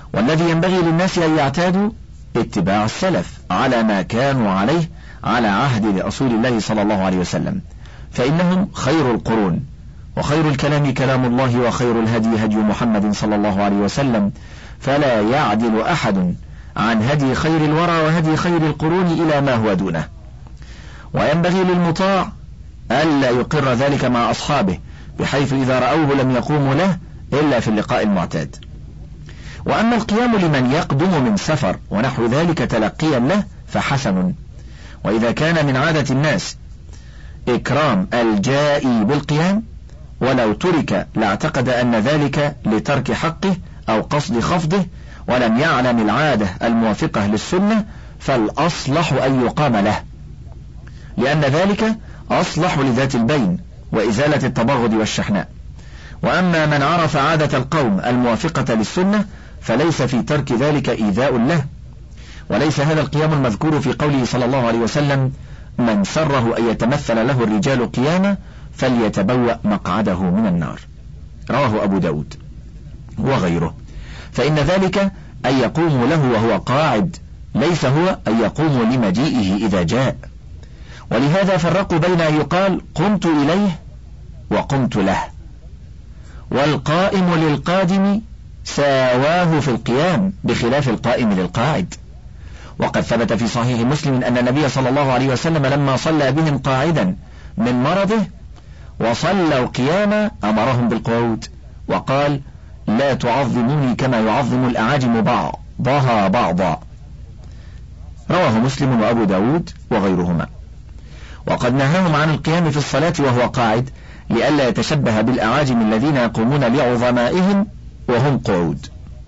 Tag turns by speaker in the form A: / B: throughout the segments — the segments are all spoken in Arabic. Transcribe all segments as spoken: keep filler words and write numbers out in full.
A: والذي ينبغي للناس أن يعتادوا اتباع السلف على ما كانوا عليه على عهد رسول الله صلى الله عليه وسلم، فإنهم خير القرون، وخير الكلام كلام الله، وخير الهدي هدي محمد صلى الله عليه وسلم، فلا يعدل أحد عن هدي خير الورى وهدي خير القرون إلى ما هو دونه. وينبغي للمطاع ألا يقر ذلك مع أصحابه، بحيث إذا رأوه لم يقوموا له إلا في اللقاء المعتاد. وأما القيام لمن يقدم من سفر ونحو ذلك تلقيا له فحسن، وإذا كان من عادة الناس إكرام الجائي بالقيام ولو ترك لاعتقد أن ذلك لترك حقه أو قصد خفضه، ولم يعلم العادة الموافقة للسنة، فالأصلح أن يقام له، لأن ذلك أصلح لذات البين وإزالة التبغض والشحناء. وأما من عرف عادة القوم الموافقة للسنة فليس في ترك ذلك إيذاء له، وليس هذا القيام المذكور في قوله صلى الله عليه وسلم: من سره أن يتمثل له الرجال قياما فليتبوأ مقعده من النار، رواه أبو داود وغيره. فإن ذلك أن يقوم له وهو قاعد، ليس هو أن يقوم لمجيئه إذا جاء. ولهذا فرقوا بين أن يقال قمت إليه وقمت له، والقائم للقادم ساواه في القيام بخلاف القائم للقاعد. وقد ثبت في صحيح مسلم أن النبي صلى الله عليه وسلم لما صلى بهم قاعدا من مرضه وصلوا قياما أمرهم بالقعود، وقال: لا تعظموني كما يعظم الأعاجم بعضها بعضا، رواه مسلم وأبو داود وغيرهما. وقد نهاهم عن القيام في الصلاة وهو قاعد لئلا يتشبه بالأعاجم الذين يقومون لعظمائهم وهم قعود.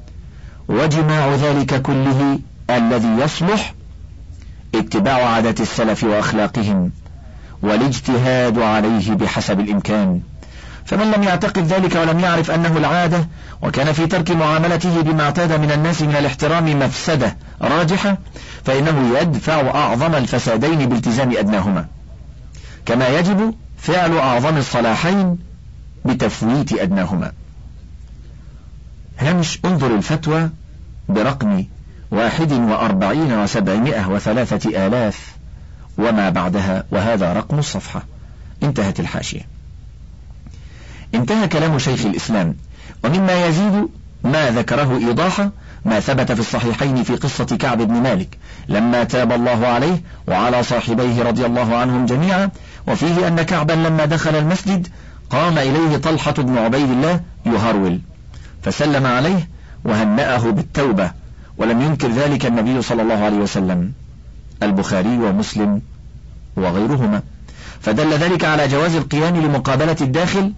A: وجماع ذلك كله الذي يصلح اتباع عادة السلف وأخلاقهم والاجتهاد عليه بحسب الإمكان. فمن لم يعتقد ذلك ولم يعرف أنه العادة، وكان في ترك معاملته بما اعتاد من الناس من الاحترام مفسدة راجحة، فإنه يدفع أعظم الفسادين بالتزام أدناهما، كما يجب فعل أعظم الصلاحين بتفويت أدناهما. هامش انظر الفتوى برقم واحد وأربعين وسبعمائة وثلاثة آلاف وما بعدها، وهذا رقم الصفحة. انتهت الحاشية. انتهى كلام شيخ الإسلام. ومما يزيد ما ذكره إيضاحا ما ثبت في الصحيحين في قصة كعب بن مالك لما تاب الله عليه وعلى صاحبيه رضي الله عنهم جميعا، وفيه أن كعبا لما دخل المسجد قام إليه طلحة بن عبيد الله يهرول فسلم عليه وهنأه بالتوبة، ولم ينكر ذلك النبي صلى الله عليه وسلم. البخاري ومسلم وغيرهما. فدل ذلك على جواز القيام لمقابلة الداخل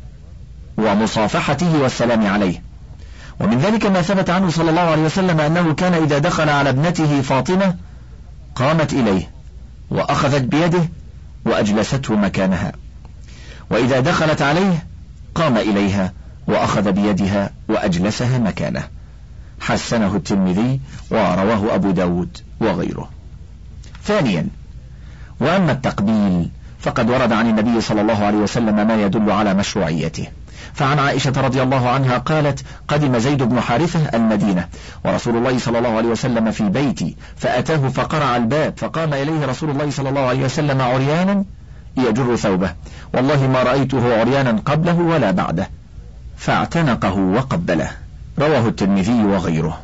A: ومصافحته والسلام عليه. ومن ذلك ما ثبت عنه صلى الله عليه وسلم أنه كان إذا دخل على ابنته فاطمة قامت إليه وأخذت بيده وأجلسته مكانها، وإذا دخلت عليه قام إليها وأخذ بيدها وأجلسها مكانه. حسنه الترمذي ورواه أبو داود وغيره. ثانيا، وأما التقبيل فقد ورد عن النبي صلى الله عليه وسلم ما يدل على مشروعيته. فعن عائشة رضي الله عنها قالت: قدم زيد بن حارثة المدينة ورسول الله صلى الله عليه وسلم في بيتي، فأتاه فقرع الباب، فقام إليه رسول الله صلى الله عليه وسلم عريانا يجر ثوبه، والله ما رأيته عريانا قبله ولا بعده، فاعتنقه وقبله. رواه الترمذي وغيره.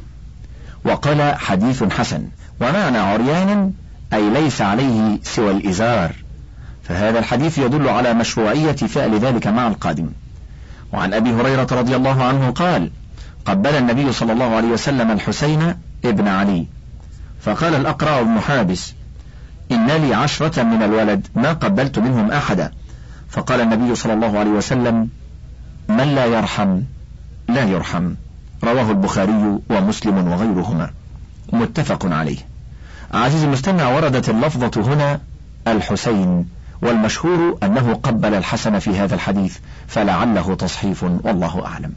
A: وقال: حديث حسن. ومعنى عريانا أي ليس عليه سوى الإزار، فهذا الحديث يدل على مشروعية فعل ذلك مع القادم. وعن أبي هريرة رضي الله عنه قال: قبل النبي صلى الله عليه وسلم الحسين ابن علي، فقال الأقرع بن حابس: إن لي عشرة من الولد ما قبلت منهم أحدا. فقال النبي صلى الله عليه وسلم: من لا يرحم لا يرحم. رواه البخاري ومسلم وغيرهما. متفق عليه. عزيزي المستمع، وردت اللفظة هنا الحسين، والمشهور أنه قبل الحسن في هذا الحديث، فلعله تصحيف والله أعلم.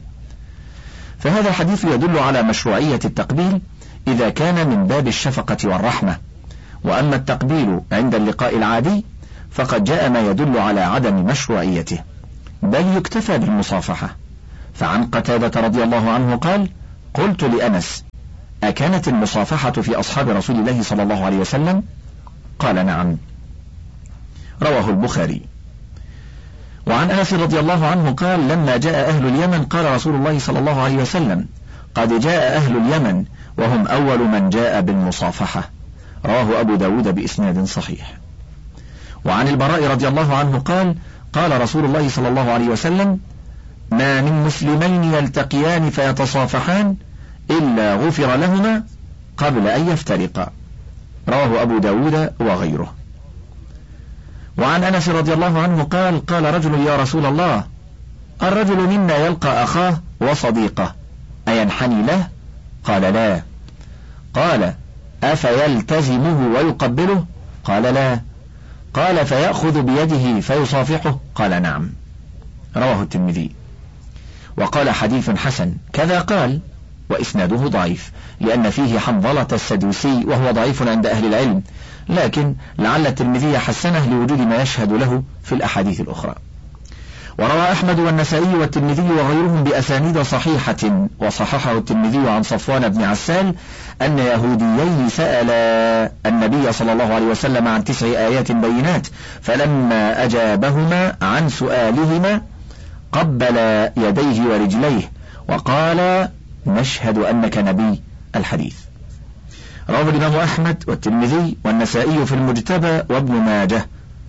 A: فهذا الحديث يدل على مشروعية التقبيل إذا كان من باب الشفقة والرحمة. وأما التقبيل عند اللقاء العادي فقد جاء ما يدل على عدم مشروعيته، بل يكتفى بالمصافحة. فعن قتادة رضي الله عنه قال: قلت لأنس: أكانت المصافحة في أصحاب رسول الله صلى الله عليه وسلم؟ قال نعم. رواه البخاري. وعن أنس رضي الله عنه قال لما جاء أهل اليمن قال رسول الله صلى الله عليه وسلم قد جاء أهل اليمن وهم أول من جاء بالمصافحة. رواه أبو داود بإسناد صحيح. وعن البراء رضي الله عنه قال قال رسول الله صلى الله عليه وسلم ما من مسلمين يلتقيان فيتصافحان إلا غفر لهما قبل أن يفترقا. رواه أبو داود وغيره. وعن أنس رضي الله عنه قال قال رجل يا رسول الله الرجل منا يلقى أخاه وصديقه أينحني له؟ قال لا. قال أفيلتزمه ويقبله؟ قال لا. قال فيأخذ بيده فيصافحه؟ قال نعم. رواه الترمذي. وقال حديث حسن كذا قال وإسناده ضعيف لأن فيه حنظلة السدوسي وهو ضعيف عند أهل العلم، لكن لعل الترمذي حسنه لوجود ما يشهد له في الأحاديث الأخرى. وروى أحمد والنسائي والترمذي وغيرهم بأسانيد صحيحة وصححه الترمذي عن صفوان بن عسال أن يهوديين سألا النبي صلى الله عليه وسلم عن تسع آيات بينات فلما أجابهما عن سؤالهما قبل يديه ورجليه وقال نشهد أنك نبي. الحديث رواه الإمام أحمد والترمذي والنسائي في المجتبى وابن ماجه.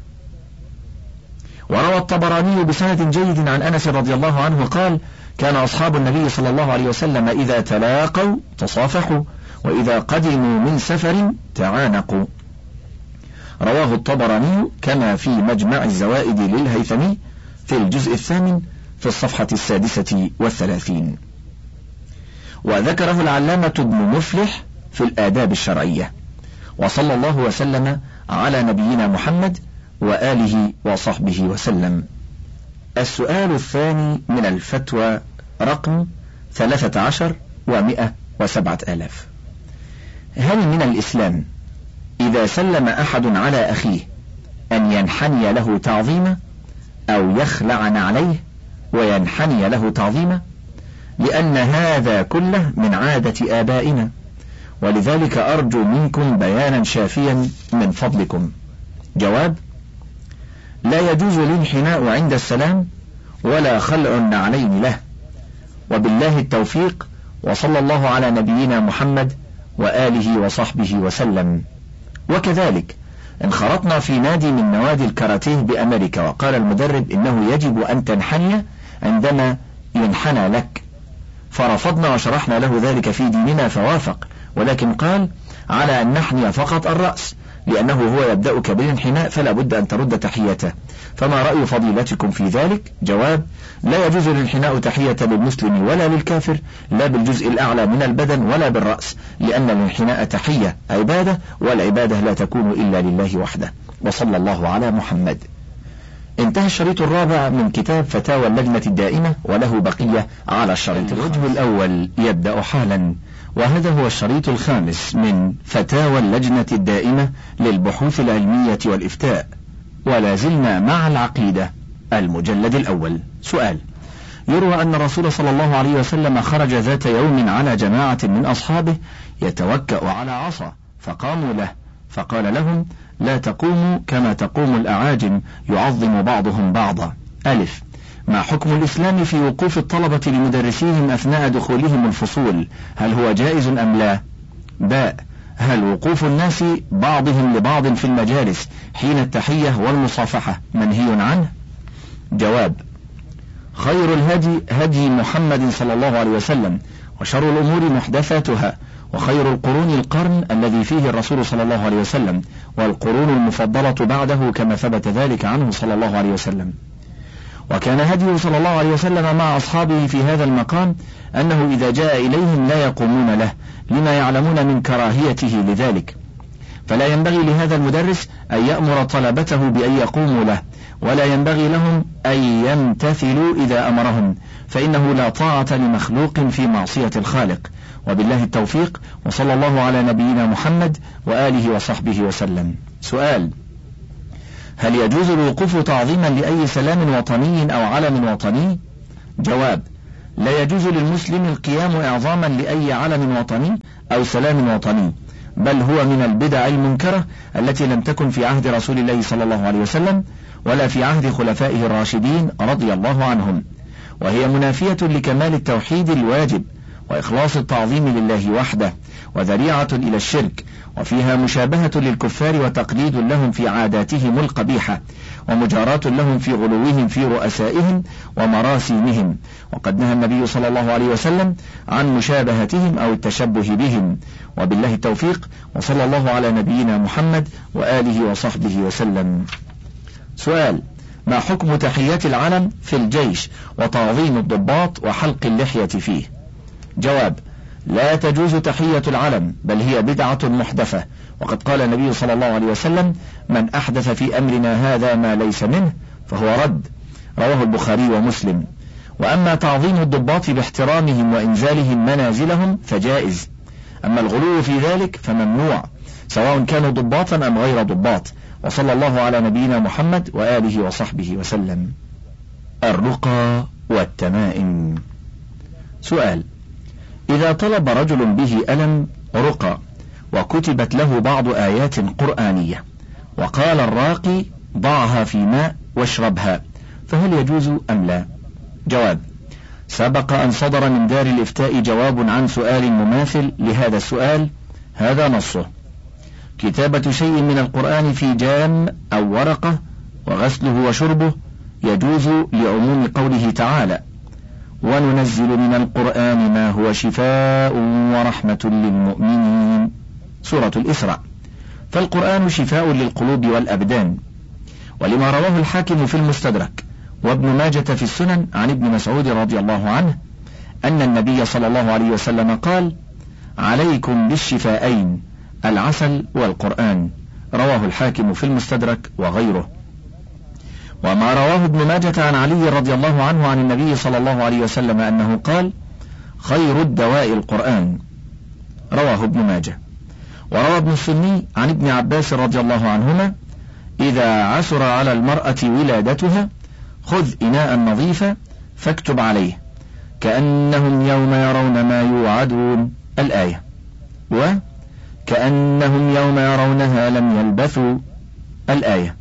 A: وروى الطبراني بسند جيد عن أنس رضي الله عنه قال كان أصحاب النبي صلى الله عليه وسلم إذا تلاقوا تصافحوا وإذا قدموا من سفر تعانقوا. رواه الطبراني كما في مجمع الزوائد للهيثمي في الجزء الثامن في الصفحة السادسة والثلاثين. وذكره العلامة ابن مفلح في الآداب الشرعية. وصلى الله وسلم على نبينا محمد وآله وصحبه وسلم. السؤال الثاني من الفتوى رقم ثلاثة عشر ومئة وسبعة آلاف. هل من الإسلام إذا سلم أحد على أخيه أن ينحني له تعظيما أو يخلع عليه وينحني له تعظيما؟ لأن هذا كله من عادة آبائنا، ولذلك أرجو منكم بيانا شافيا من فضلكم. جواب: لا يجوز الانحناء عند السلام ولا خلع النعلين له، وبالله التوفيق، وصلى الله على نبينا محمد وآله وصحبه وسلم. وكذلك انخرطنا في نادي من نوادي الكاراتيه بأمريكا، وقال المدرب إنه يجب أن تنحني عندما ينحنى لك، فرفضنا وشرحنا له ذلك في ديننا فوافق، ولكن قال على أن نحني فقط الرأس، لأنه هو يبدأك بالانحناء فلا بد أن ترد تحيته. فما رأي فضيلتكم في ذلك؟ جواب: لا يجوز الانحناء تحية للمسلم ولا للكافر، لا بالجزء الأعلى من البدن ولا بالرأس، لأن الانحناء تحية عبادة، والعبادة لا تكون إلا لله وحده. وصلى الله على محمد. انتهى الشريط الرابع من كتاب فتاوى اللجنة الدائمة، وله بقية على الشريط. الوجه الأول يبدأ حالا، وهذا هو الشريط الخامس من فتاوى اللجنة الدائمة للبحوث العلمية والإفتاء، ولا زلنا مع العقيدة، المجلد الأول. سؤال: يروى أن الرسول صلى الله عليه وسلم خرج ذات يوم على جماعة من أصحابه يتوكأ على عصا، فقاموا له فقال لهم: لا تقوموا كما تقوم الأعاجم يعظم بعضهم بعضا. ألف: ما حكم الإسلام في وقوف الطلبة لمدرسيهم أثناء دخولهم الفصول؟ هل هو جائز أم لا؟ باء: هل وقوف الناس بعضهم لبعض في المجالس حين التحية والمصافحة منهي عنه؟ جواب: خير الهدي هدي محمد صلى الله عليه وسلم، وشر الأمور محدثاتها، وخير القرون القرن الذي فيه الرسول صلى الله عليه وسلم، والقرون المفضلة بعده كما ثبت ذلك عنه صلى الله عليه وسلم. وكان هديه صلى الله عليه وسلم مع أصحابه في هذا المقام أنه إذا جاء إليهم لا يقومون له، لما يعلمون من كراهيته لذلك، فلا ينبغي لهذا المدرس أن يأمر طلبته بأن يقوموا له، ولا ينبغي لهم أن يمتثلوا إذا أمرهم، فإنه لا طاعة لمخلوق في معصية الخالق. وبالله التوفيق، وصلى الله على نبينا محمد وآله وصحبه وسلم. سؤال: هل يجوز الوقوف تعظيما لأي سلام وطني أو علم وطني؟ جواب: لا يجوز للمسلم القيام إعظاما لأي علم وطني أو سلام وطني، بل هو من البدع المنكرة التي لم تكن في عهد رسول الله صلى الله عليه وسلم ولا في عهد خلفائه الراشدين رضي الله عنهم، وهي منافية لكمال التوحيد الواجب وإخلاص التعظيم لله وحده، وذريعة إلى الشرك، وفيها مشابهة للكفار وتقليد لهم في عاداتهم القبيحة، ومجاراة لهم في غلوهم في رؤسائهم ومراسيمهم، وقد نهى النبي صلى الله عليه وسلم عن مشابهتهم أو التشبه بهم. وبالله التوفيق، وصلى الله على نبينا محمد وآله وصحبه وسلم. سؤال: ما حكم تحيات العلم في الجيش وتعظيم الضباط وحلق اللحية فيه؟ جواب: لا تجوز تحية العلم، بل هي بدعة محدثة، وقد قال النبي صلى الله عليه وسلم: من أحدث في أمرنا هذا ما ليس منه فهو رد، رواه البخاري ومسلم. وأما تعظيم الضباط باحترامهم وإنزالهم منازلهم فجائز، أما الغلو في ذلك فممنوع، سواء كانوا ضباطا أم غير ضباط. وصلى الله على نبينا محمد وآله وصحبه وسلم. الرقى والتمائم. سؤال: إذا طلب رجل به ألم رقى وكتبت له بعض آيات قرآنية وقال الراقي ضعها في ماء واشربها، فهل يجوز أم لا؟ جواب: سبق أن صدر من دار الإفتاء جواب عن سؤال مماثل لهذا السؤال، هذا نصه: كتابة شيء من القرآن في جام أو ورقة وغسله وشربه يجوز لعموم قوله تعالى: وننزل من القرآن ما هو شفاء ورحمة للمؤمنين، سورة الإسراء. فالقرآن شفاء للقلوب والأبدان. ولما رواه الحاكم في المستدرك وابن ماجة في السنن عن ابن مسعود رضي الله عنه أن النبي صلى الله عليه وسلم قال: عليكم بالشفاءين العسل والقرآن، رواه الحاكم في المستدرك وغيره. وما رواه ابن ماجة عن علي رضي الله عنه عن النبي صلى الله عليه وسلم أنه قال: خير الدواء القرآن، رواه ابن ماجة. وروى ابن السني عن ابن عباس رضي الله عنهما: إذا عسر على المرأة ولادتها خذ إناء نظيفا فاكتب عليه كأنهم يوم يرون ما يوعدون، الآية. وكأنهم يوم يرونها لم يلبثوا، الآية.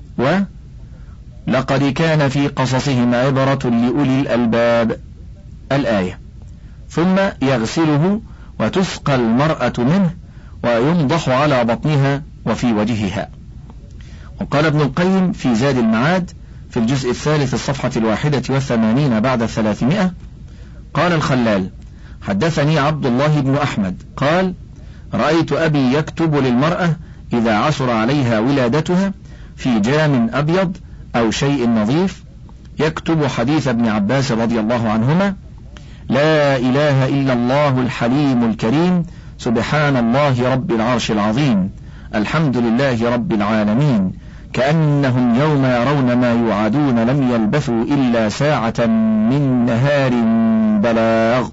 A: ولقد كان في قصصهم عبرة لأولي الألباب، الآية. ثم يغسله وتسقى المرأة منه وينضح على بطنها وفي وجهها. وقال ابن القيم في زاد المعاد في الجزء الثالث الصفحة الواحدة والثمانين بعد الثلاثمائة: قال الخلال: حدثني عبد الله بن أحمد قال: رأيت أبي يكتب للمرأة إذا عسر عليها ولادتها في جام أبيض أو شيء نظيف، يكتب حديث ابن عباس رضي الله عنهما: لا إله إلا الله الحليم الكريم، سبحان الله رب العرش العظيم، الحمد لله رب العالمين، كأنهم يوم يرون ما يوعدون لم يلبثوا إلا ساعة من نهار بلاغ،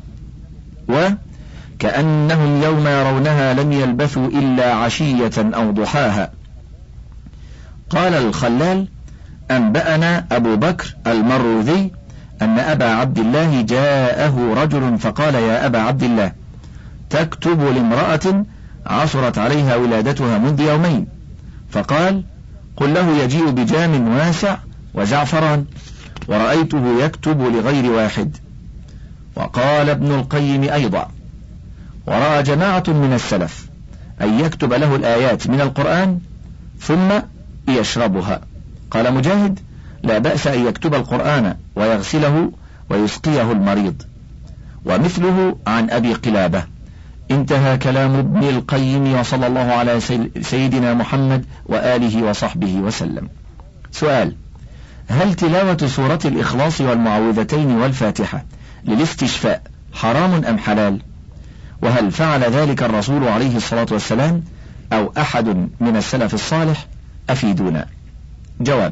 A: وكأنهم يوم يرونها لم يلبثوا إلا عشية أو ضحاها. قال الخلال: أنبأنا أبو بكر المروذي أن أبا عبد الله جاءه رجل فقال: يا أبا عبد الله، تكتب لامرأة عصرت عليها ولادتها منذ يومين، فقال: قل له يجيء بجام واسع وزعفران، ورأيته يكتب لغير واحد. وقال ابن القيم أيضا: ورأى جماعة من السلف أن يكتب له الآيات من القرآن ثم يشربها. قال مجاهد: لا بأس أن يكتب القرآن ويغسله ويسقيه المريض. ومثله عن أبي قلابة. انتهى كلام ابن القيم، وصلى الله على سيدنا محمد وآله وصحبه وسلم. سؤال: هل تلاوة سورة الإخلاص والمعوذتين والفاتحة للاستشفاء حرام أم حلال؟ وهل فعل ذلك الرسول عليه الصلاة والسلام أو أحد من السلف الصالح؟ أفيدونا. جواب: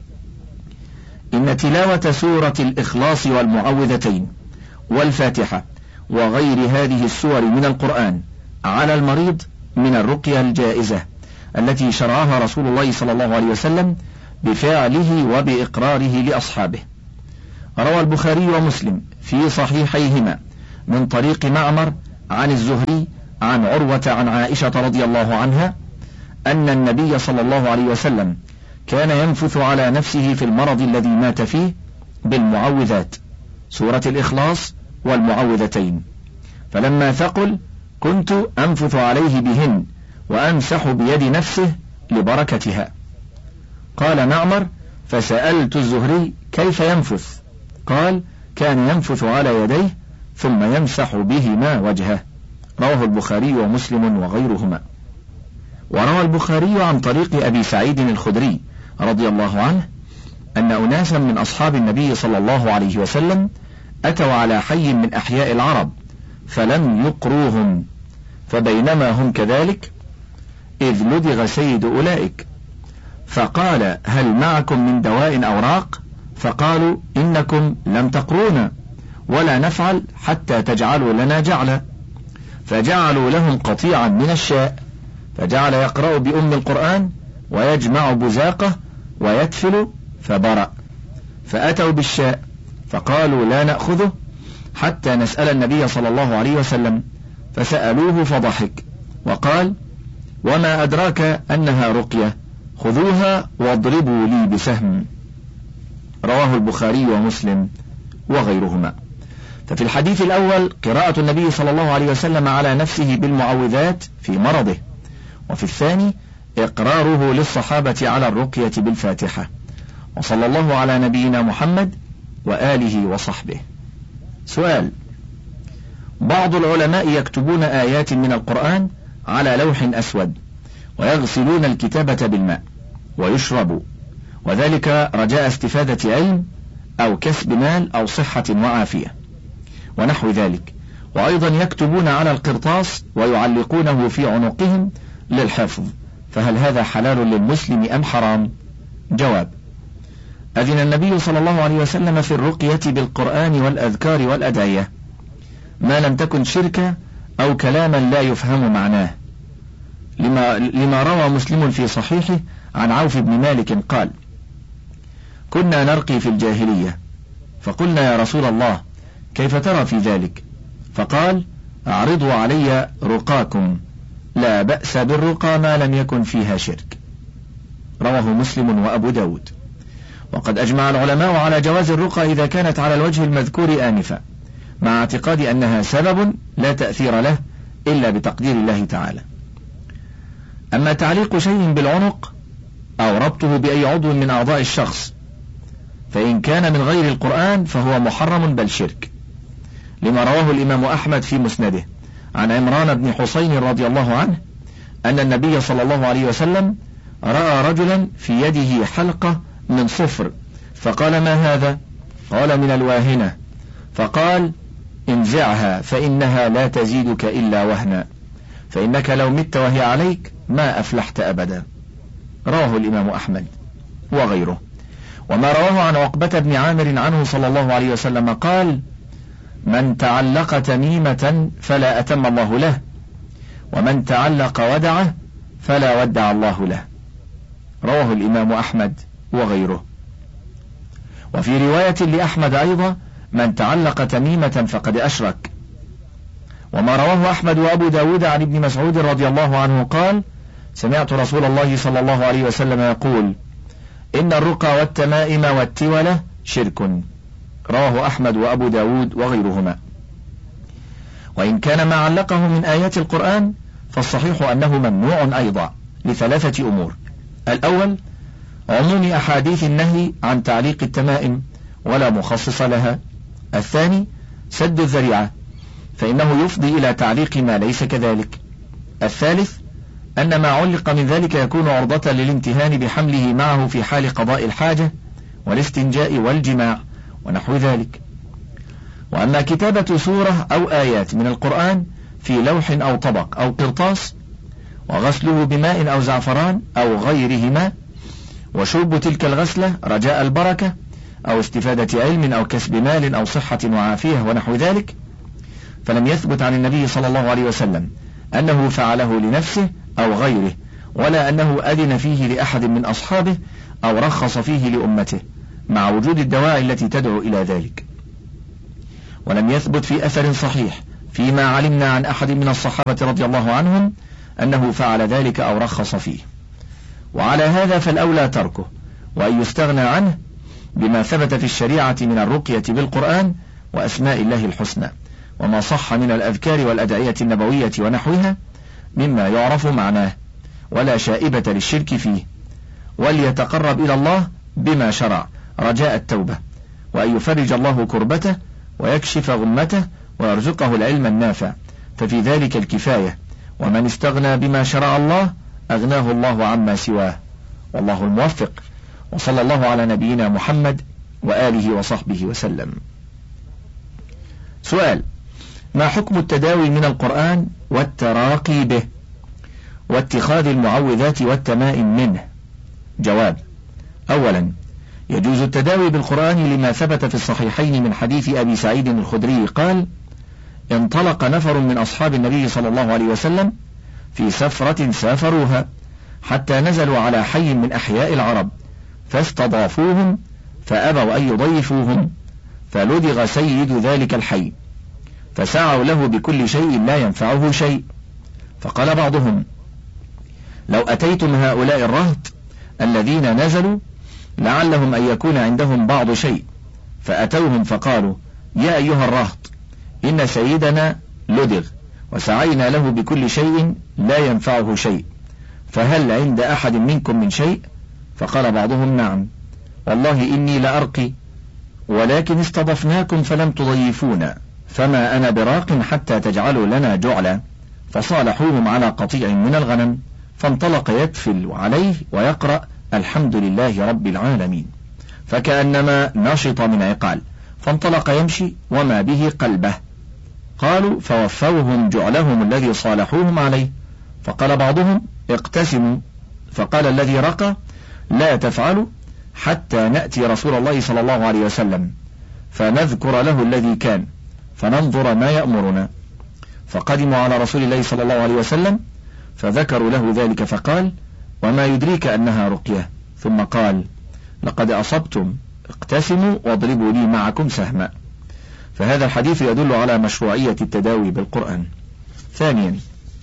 A: إن تلاوة سورة الإخلاص والمعوذتين والفاتحة وغير هذه السور من القرآن على المريض من الرقية الجائزة التي شرعها رسول الله صلى الله عليه وسلم بفعله وبإقراره لأصحابه. روى البخاري ومسلم في صحيحيهما من طريق معمر عن الزهري عن عروة عن عائشة رضي الله عنها أن النبي صلى الله عليه وسلم كان ينفث على نفسه في المرض الذي مات فيه بالمعوذات، سورة الإخلاص والمعوذتين، فلما ثقل كنت أنفث عليه بهن وأمسح بيد نفسه لبركتها. قال معمر: فسألت الزهري كيف ينفث؟ قال: كان ينفث على يديه ثم يمسح بهما وجهه. رواه البخاري ومسلم وغيرهما. وروى البخاري عن طريق أبي سعيد الخدري رضي الله عنه أن أناسا من أصحاب النبي صلى الله عليه وسلم أتوا على حي من أحياء العرب فلم يقروهم، فبينما هم كذلك إذ لدغ سيد أولئك، فقال: هل معكم من دواء أو راق؟ فقالوا: إنكم لم تقرونا ولا نفعل حتى تجعلوا لنا جعلا، فجعلوا لهم قطيعا من الشاء، فجعل يقرأ بأم القرآن ويجمع بزاقه ويتفل فبرأ، فأتوا بالشاء فقالوا: لا نأخذه حتى نسأل النبي صلى الله عليه وسلم، فسألوه فضحك وقال: وما أدراك أنها رقية، خذوها واضربوا لي بسهم. رواه البخاري ومسلم وغيرهما. ففي الحديث الأول قراءة النبي صلى الله عليه وسلم على نفسه بالمعوذات في مرضه، وفي الثاني إقراره للصحابة على الرقية بالفاتحة. وصلى الله على نبينا محمد وآله وصحبه. سؤال: بعض العلماء يكتبون آيات من القرآن على لوح أسود ويغسلون الكتابة بالماء ويشرب، وذلك رجاء استفادة علم أو كسب مال أو صحة وعافية ونحو ذلك، وأيضا يكتبون على القرطاس ويعلقونه في عنقهم للحفظ، فهل هذا حلال للمسلم أم حرام؟ جواب: أذن النبي صلى الله عليه وسلم في الرقية بالقرآن والأذكار والأدعية ما لم تكن شركا أو كلاما لا يفهم معناه، لما, لما روى مسلم في صحيحه عن عوف بن مالك قال: كنا نرقي في الجاهلية، فقلنا: يا رسول الله كيف ترى في ذلك؟ فقال: أعرضوا علي رقاكم، لا بأس بالرقى ما لم يكن فيها شرك. رواه مسلم وأبو داود. وقد أجمع العلماء على جواز الرقى إذا كانت على الوجه المذكور آنفا، مع اعتقاد أنها سبب لا تأثير له إلا بتقدير الله تعالى. أما تعليق شيء بالعنق أو ربطه بأي عضو من أعضاء الشخص فإن كان من غير القرآن فهو محرم بل شرك، لما رواه الإمام أحمد في مسنده عن عمران بن حسين رضي الله عنه أن النبي صلى الله عليه وسلم رأى رجلا في يده حلقة من صفر، فقال: ما هذا؟ قال: من الواهنة. فقال: انزعها فإنها لا تزيدك إلا وهنا، فإنك لو مت وهي عليك ما أفلحت أبدا. رواه الإمام أحمد وغيره. وما رواه عن عقبة بن عامر عنه صلى الله عليه وسلم قال: من تعلق تميمة فلا أتم الله له، ومن تعلق ودعه فلا ودع الله له. رواه الإمام أحمد وغيره. وفي رواية لأحمد أيضا: من تعلق تميمة فقد أشرك. وما رواه أحمد وأبو داود عن ابن مسعود رضي الله عنه قال: سمعت رسول الله صلى الله عليه وسلم يقول: إن الرقى والتمائم والتولة شرك. رواه أحمد وأبو داود وغيرهما. وإن كان ما علقه من آيات القرآن فالصحيح أنه ممنوع أيضا لثلاثة أمور: الأول عموم أحاديث النهي عن تعليق التمائم ولا مخصص لها. الثاني سد الذريعة، فإنه يفضي إلى تعليق ما ليس كذلك. الثالث أن ما علق من ذلك يكون عرضة للامتهان بحمله معه في حال قضاء الحاجة والاستنجاء والجماع ونحو ذلك. وأما كتابة سورة أو آيات من القرآن في لوح أو طبق أو قرطاس وغسله بماء أو زعفران أو غيرهما وشرب تلك الغسلة رجاء البركة أو استفادة علم أو كسب مال أو صحة وعافية ونحو ذلك، فلم يثبت عن النبي صلى الله عليه وسلم أنه فعله لنفسه أو غيره، ولا أنه أذن فيه لأحد من أصحابه أو رخص فيه لأمته، مع وجود الدواعي التي تدعو إلى ذلك. ولم يثبت في أثر صحيح فيما علمنا عن أحد من الصحابة رضي الله عنهم أنه فعل ذلك أو رخص فيه، وعلى هذا فالأولى تركه، وأن يستغنى عنه بما ثبت في الشريعة من الرقية بالقرآن وأسماء الله الحسنى، وما صح من الأذكار والأدعية النبوية ونحوها مما يعرف معناه ولا شائبة للشرك فيه، وليتقرب إلى الله بما شرع رجاء التوبة، وأن يفرج الله كربته ويكشف غمته ويرزقه العلم النافع، ففي ذلك الكفاية، ومن استغنى بما شرع الله أغناه الله عما سواه، والله الموفق. وصلى الله على نبينا محمد وآله وصحبه وسلم. سؤال: ما حكم التداوي من القرآن والتراقي به واتخاذ المعوذات والتمائم منه؟ جواب: أولا، يجوز التداوي بالقرآن لما ثبت في الصحيحين من حديث أبي سعيد الخدري قال: انطلق نفر من أصحاب النبي صلى الله عليه وسلم في سفرة سافروها حتى نزلوا على حي من أحياء العرب، فاستضافوهم فأبوا أن يضيفوهم، فلدغ سيد ذلك الحي، فسعوا له بكل شيء لا ينفعه شيء. فقال بعضهم: لو أتيتم هؤلاء الرهط الذين نزلوا لعلهم أن يكون عندهم بعض شيء، فأتوهم فقالوا: يا أيها الرهط، إن سيدنا لدغ وسعينا له بكل شيء لا ينفعه شيء، فهل عند أحد منكم من شيء؟ فقال بعضهم: نعم، والله إني لأرقي، ولكن استضفناكم فلم تضيفونا، فما أنا براق حتى تجعلوا لنا جعلا. فصالحوهم على قطيع من الغنم، فانطلق يتفل عليه ويقرأ الحمد لله رب العالمين، فكأنما نشط من عقال، فانطلق يمشي وما به قلبه. قالوا: فوفوهم جعلهم الذي صالحوهم عليه. فقال بعضهم: اقتسموا. فقال الذي رقى: لا تفعلوا حتى نأتي رسول الله صلى الله عليه وسلم فنذكر له الذي كان، فننظر ما يأمرنا. فقدموا على رسول الله صلى الله عليه وسلم فذكروا له ذلك، فقال: وما يدريك أنها رقية؟ ثم قال: لقد أصبتم، اقتسموا واضربوا لي معكم سهما. فهذا الحديث يدل على مشروعية التداوي بالقرآن. ثانيا،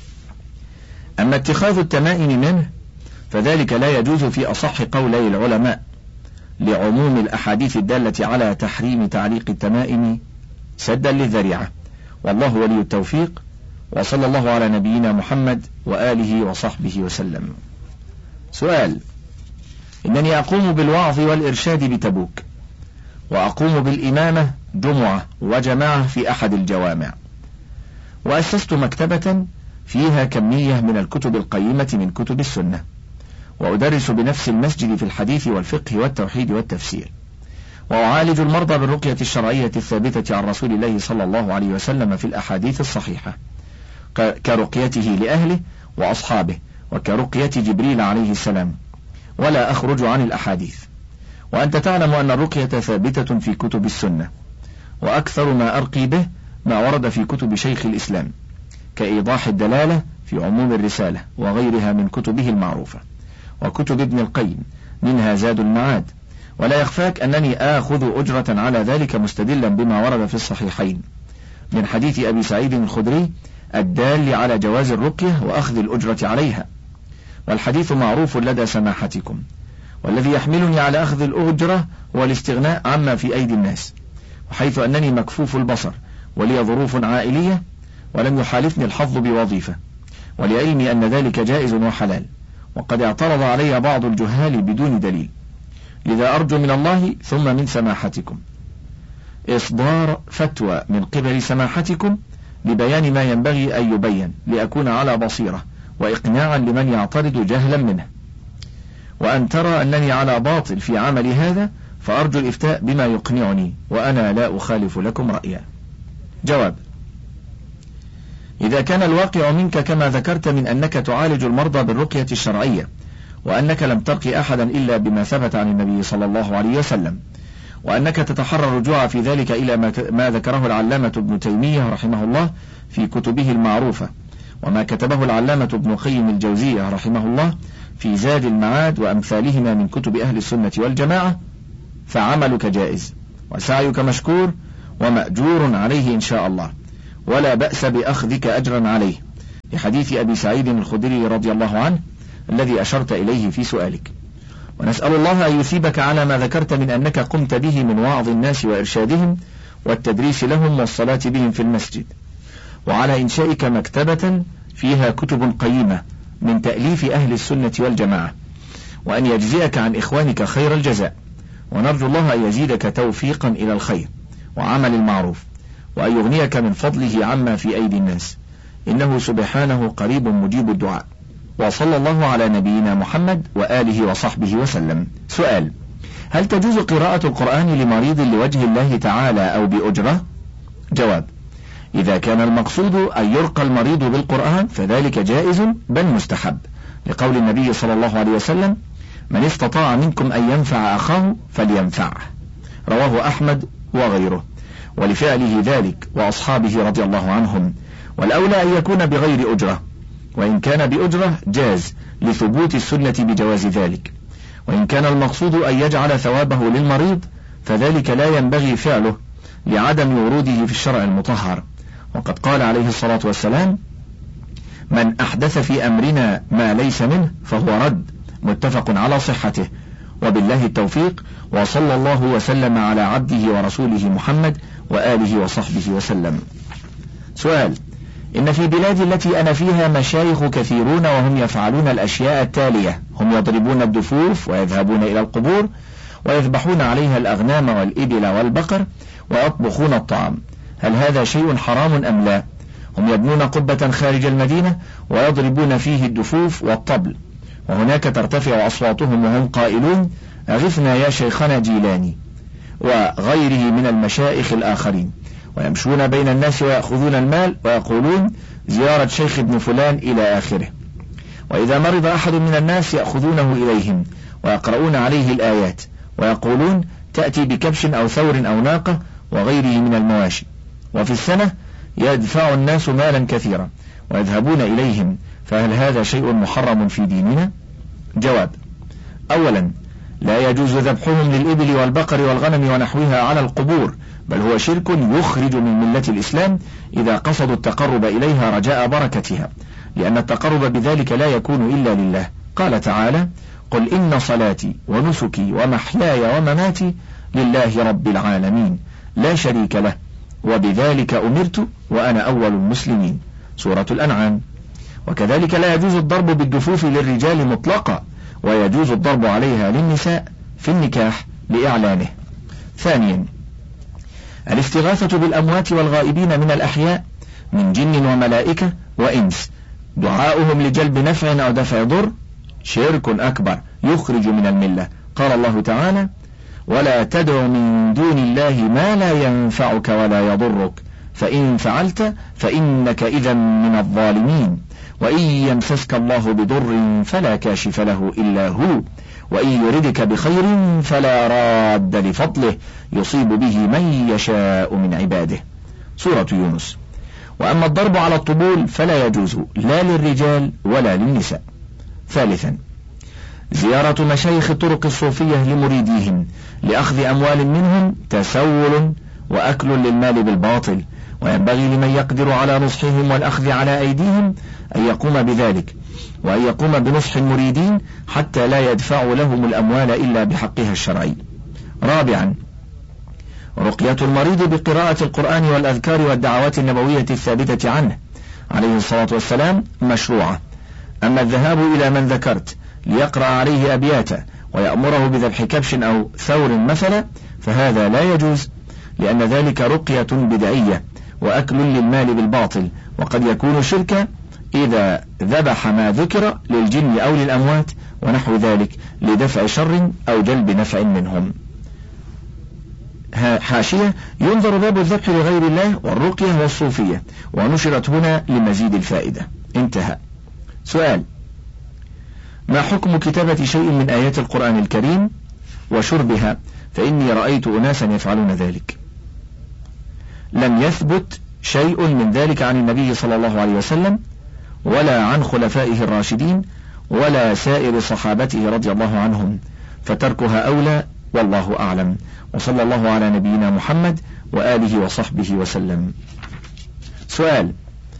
A: أما اتخاذ التمائم منه فذلك لا يجوز في أصح قولي العلماء، لعموم الأحاديث الدالة على تحريم تعليق التمائم سدا للذريعة، والله ولي التوفيق. وصلى الله على نبينا محمد وآله وصحبه وسلم. سؤال: إنني أقوم بالوعظ والإرشاد بتبوك، وأقوم بالإمامة جمعة وجماعة في أحد الجوامع، وأسست مكتبة فيها كمية من الكتب القيمة من كتب السنة، وأدرس بنفس المسجد في الحديث والفقه والتوحيد والتفسير، وأعالج المرضى بالرقية الشرعية الثابتة عن رسول الله صلى الله عليه وسلم في الأحاديث الصحيحة، كرقيته لأهله وأصحابه، وكرقية جبريل عليه السلام، ولا أخرج عن الأحاديث. وأنت تعلم أن الرقية ثابتة في كتب السنة، وأكثر ما أرقي به ما ورد في كتب شيخ الإسلام، كإيضاح الدلالة في عموم الرسالة وغيرها من كتبه المعروفة، وكتب ابن القيم منها زاد المعاد. ولا يخفاك أنني آخذ أجرة على ذلك مستدلا بما ورد في الصحيحين من حديث أبي سعيد الخدري الدال على جواز الرقية وأخذ الأجرة عليها، والحديث معروف لدى سماحتكم، والذي يحملني على أخذ الأجرة هو الاستغناء عما في أيدي الناس، وحيث أنني مكفوف البصر ولي ظروف عائلية ولم يحالفني الحظ بوظيفة، ولعلمي أن ذلك جائز وحلال، وقد اعترض علي بعض الجهال بدون دليل. لذا أرجو من الله ثم من سماحتكم إصدار فتوى من قبل سماحتكم لبيان ما ينبغي أن يبين، لأكون على بصيرة وإقناعا لمن يعترض جهلا منه. وأن ترى أنني على باطل في عمل هذا فأرجو الإفتاء بما يقنعني، وأنا لا أخالف لكم رأيا. جواب: إذا كان الواقع منك كما ذكرت من أنك تعالج المرضى بالرقية الشرعية، وأنك لم ترقي أحدا إلا بما ثبت عن النبي صلى الله عليه وسلم، وأنك تتحرى الرجوع في ذلك إلى ما ذكره العلامة ابن تيمية رحمه الله في كتبه المعروفة، وما كتبه العلامة ابن قيم الجوزية رحمه الله في زاد المعاد وأمثالهما من كتب أهل السنة والجماعة، فعملك جائز وسعيك مشكور ومأجور عليه إن شاء الله، ولا بأس بأخذك أجرا عليه، لحديث أبي سعيد الخدري رضي الله عنه الذي أشرت إليه في سؤالك. ونسأل الله أن يثيبك على ما ذكرت من أنك قمت به من وعظ الناس وإرشادهم والتدريس لهم والصلاة بهم في المسجد، وعلى إنشائك مكتبة فيها كتب قيمة من تأليف أهل السنة والجماعة، وأن يجزئك عن إخوانك خير الجزاء، ونرجو الله أن يزيدك توفيقا إلى الخير وعمل المعروف، وأن يغنيك من فضله عما في أيدي الناس، إنه سبحانه قريب مجيب الدعاء. وصلى الله على نبينا محمد وآله وصحبه وسلم. سؤال: هل تجوز قراءة القرآن لمريض لوجه الله تعالى أو بأجرة؟ جواب: إذا كان المقصود أن يرقى المريض بالقرآن فذلك جائز بل مستحب، لقول النبي صلى الله عليه وسلم: من استطاع منكم أن ينفع أخاه فلينفعه، رواه أحمد وغيره، ولفعله ذلك وأصحابه رضي الله عنهم، والأولى أن يكون بغير أجرة، وإن كان بأجرة جاز لثبوت السنة بجواز ذلك، وإن كان المقصود أن يجعل ثوابه للمريض فذلك لا ينبغي فعله لعدم وروده في الشرع المطهر، وقد قال عليه الصلاة والسلام: من أحدث في أمرنا ما ليس منه فهو رد، متفق على صحته، وبالله التوفيق، وصلى الله وسلم على عبده ورسوله محمد وآله وصحبه وسلم. سؤال: إن في بلادي التي أنا فيها مشايخ كثيرون وهم يفعلون الأشياء التالية: هم يضربون الدفوف ويذهبون إلى القبور ويذبحون عليها الأغنام والإبل والبقر ويطبخون الطعام، هل هذا شيء حرام أم لا؟ هم يبنون قبة خارج المدينة ويضربون فيه الدفوف والطبل، وهناك ترتفع أصواتهم وهم قائلون: أغثنا يا شيخنا جيلاني وغيره من المشايخ الآخرين، ويمشون بين الناس ويأخذون المال ويقولون زيارة شيخ ابن فلان إلى آخره، وإذا مرض أحد من الناس يأخذونه إليهم ويقرؤون عليه الآيات ويقولون تأتي بكبش أو ثور أو ناقة وغيره من المواشي، وفي السنة يدفع الناس مالا كثيرا ويذهبون إليهم، فهل هذا شيء محرم في ديننا؟ جواب: أولا، لا يجوز ذبحهم للإبل والبقر والغنم ونحوها على القبور، بل هو شرك يخرج من ملة الإسلام إذا قصدوا التقرب إليها رجاء بركتها، لأن التقرب بذلك لا يكون إلا لله. قال تعالى: قل إن صلاتي ونسكي ومحياي ومماتي لله رب العالمين لا شريك له وبذلك أمرت وأنا أول المسلمين، سورة الأنعام. وكذلك لا يجوز الضرب بالدفوف للرجال مطلقا، ويجوز الضرب عليها للنساء في النكاح لإعلانه. ثانيا، الاستغاثة بالأموات والغائبين من الأحياء من جن وملائكة وإنس، دعاؤهم لجلب نفع أو دفع ضر، شرك أكبر يخرج من الملة. قال الله تعالى: ولا تدع من دون الله ما لا ينفعك ولا يضرك، فإن فعلت فإنك إذا من الظالمين، وإن يمسسك الله بضر فلا كاشف له إلا هو، وإن يردك بخير فلا راد لفضله يصيب به من يشاء من عباده، سورة يونس. وأما الضرب على الطبول فلا يجوز لا للرجال ولا للنساء. ثالثا، زيارة مشايخ الطرق الصوفية لمريديهم لأخذ أموال منهم تسول وأكل للمال بالباطل، وينبغي لمن يقدر على نصحهم والأخذ على أيديهم أن يقوم بذلك، وأن يقوم بنصح المريدين حتى لا يدفعوا لهم الأموال إلا بحقها الشرعي. رابعا، رقية المريض بقراءة القرآن والأذكار والدعوات النبوية الثابتة عنه عليه الصلاة والسلام مشروعة. أما الذهاب إلى من ذكرت ليقرأ عليه أبياتا ويأمره بذبح كبش أو ثور مثلا فهذا لا يجوز، لأن ذلك رقية بدعية وأكل للمال بالباطل، وقد يكون شركا إذا ذبح ما ذكر للجن أو للأموات ونحو ذلك لدفع شر أو جلب نفع منهم. حاشية: ينظر باب الذبح لغير الله والرقية والصوفية، ونشرت هنا لمزيد الفائدة. انتهى. سؤال: ما حكم كتابة شيء من آيات القرآن الكريم وشربها؟ فإني رأيت أناسا يفعلون ذلك. لم يثبت شيء من ذلك عن النبي صلى الله عليه وسلم ولا عن خلفائه الراشدين ولا سائر صحابته رضي الله عنهم، فتركها أولى والله أعلم، وصلى الله على نبينا محمد وآله وصحبه وسلم. سؤال: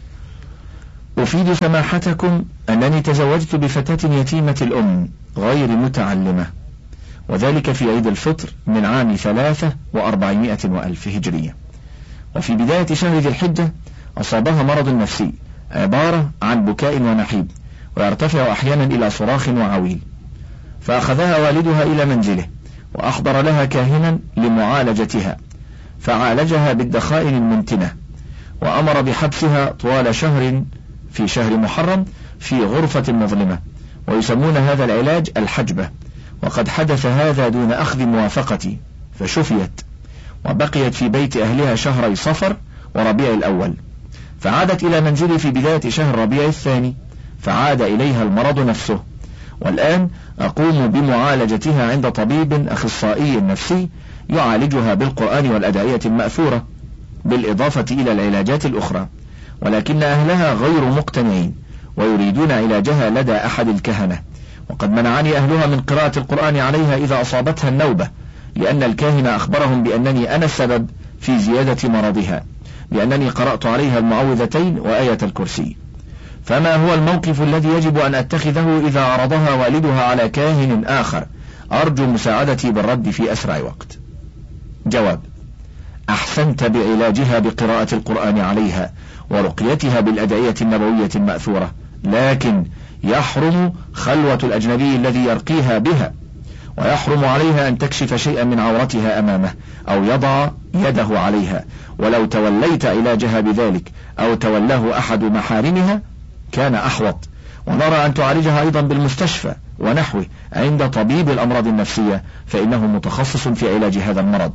A: أفيد سماحتكم أنني تزوجت بفتاة يتيمة الأم غير متعلمة، وذلك في عيد الفطر من عام ثلاثة وأربعمائة وألف هجرية، وفي بداية شهر ذي الحجة أصابها مرض نفسي عبارة عن بكاء ونحيب، ويرتفع أحيانا إلى صراخ وعويل، فأخذها والدها إلى منزله وأحضر لها كاهنا لمعالجتها، فعالجها بالدخائن المنتنة، وأمر بحبسها طوال شهر في شهر محرم في غرفة مظلمة، ويسمون هذا العلاج الحجبة. وقد حدث هذا دون أخذ موافقتي، فشفيت وبقيت في بيت أهلها شهري صفر وربيع الأول، فعادت إلى منزلي في بداية شهر ربيع الثاني، فعاد إليها المرض نفسه، والآن أقوم بمعالجتها عند طبيب أخصائي نفسي يعالجها بالقرآن والأدعية المأثورة، بالإضافة إلى العلاجات الأخرى، ولكن أهلها غير مقتنعين ويريدون علاجها لدى أحد الكهنة، وقد منعني أهلها من قراءة القرآن عليها إذا أصابتها النوبة، لأن الكاهن أخبرهم بأنني أنا السبب في زيادة مرضها، لأنني قرأت عليها المعوذتين وآية الكرسي. فما هو الموقف الذي يجب أن أتخذه إذا عرضها والدها على كاهن آخر؟ أرجو مساعدتي بالرد في أسرع وقت. جواب: أحسنت بعلاجها بقراءة القرآن عليها ورقيتها بالأدعية النبوية المأثورة، لكن يحرم خلوة الأجنبي الذي يرقيها بها، ويحرم عليها أن تكشف شيئا من عورتها أمامه أو يضع يده عليها، ولو توليت علاجها بذلك أو تولاه أحد محارمها كان أحوط، ونرى أن تعالجها أيضا بالمستشفى ونحوه عند طبيب الأمراض النفسية، فإنه متخصص في علاج هذا المرض.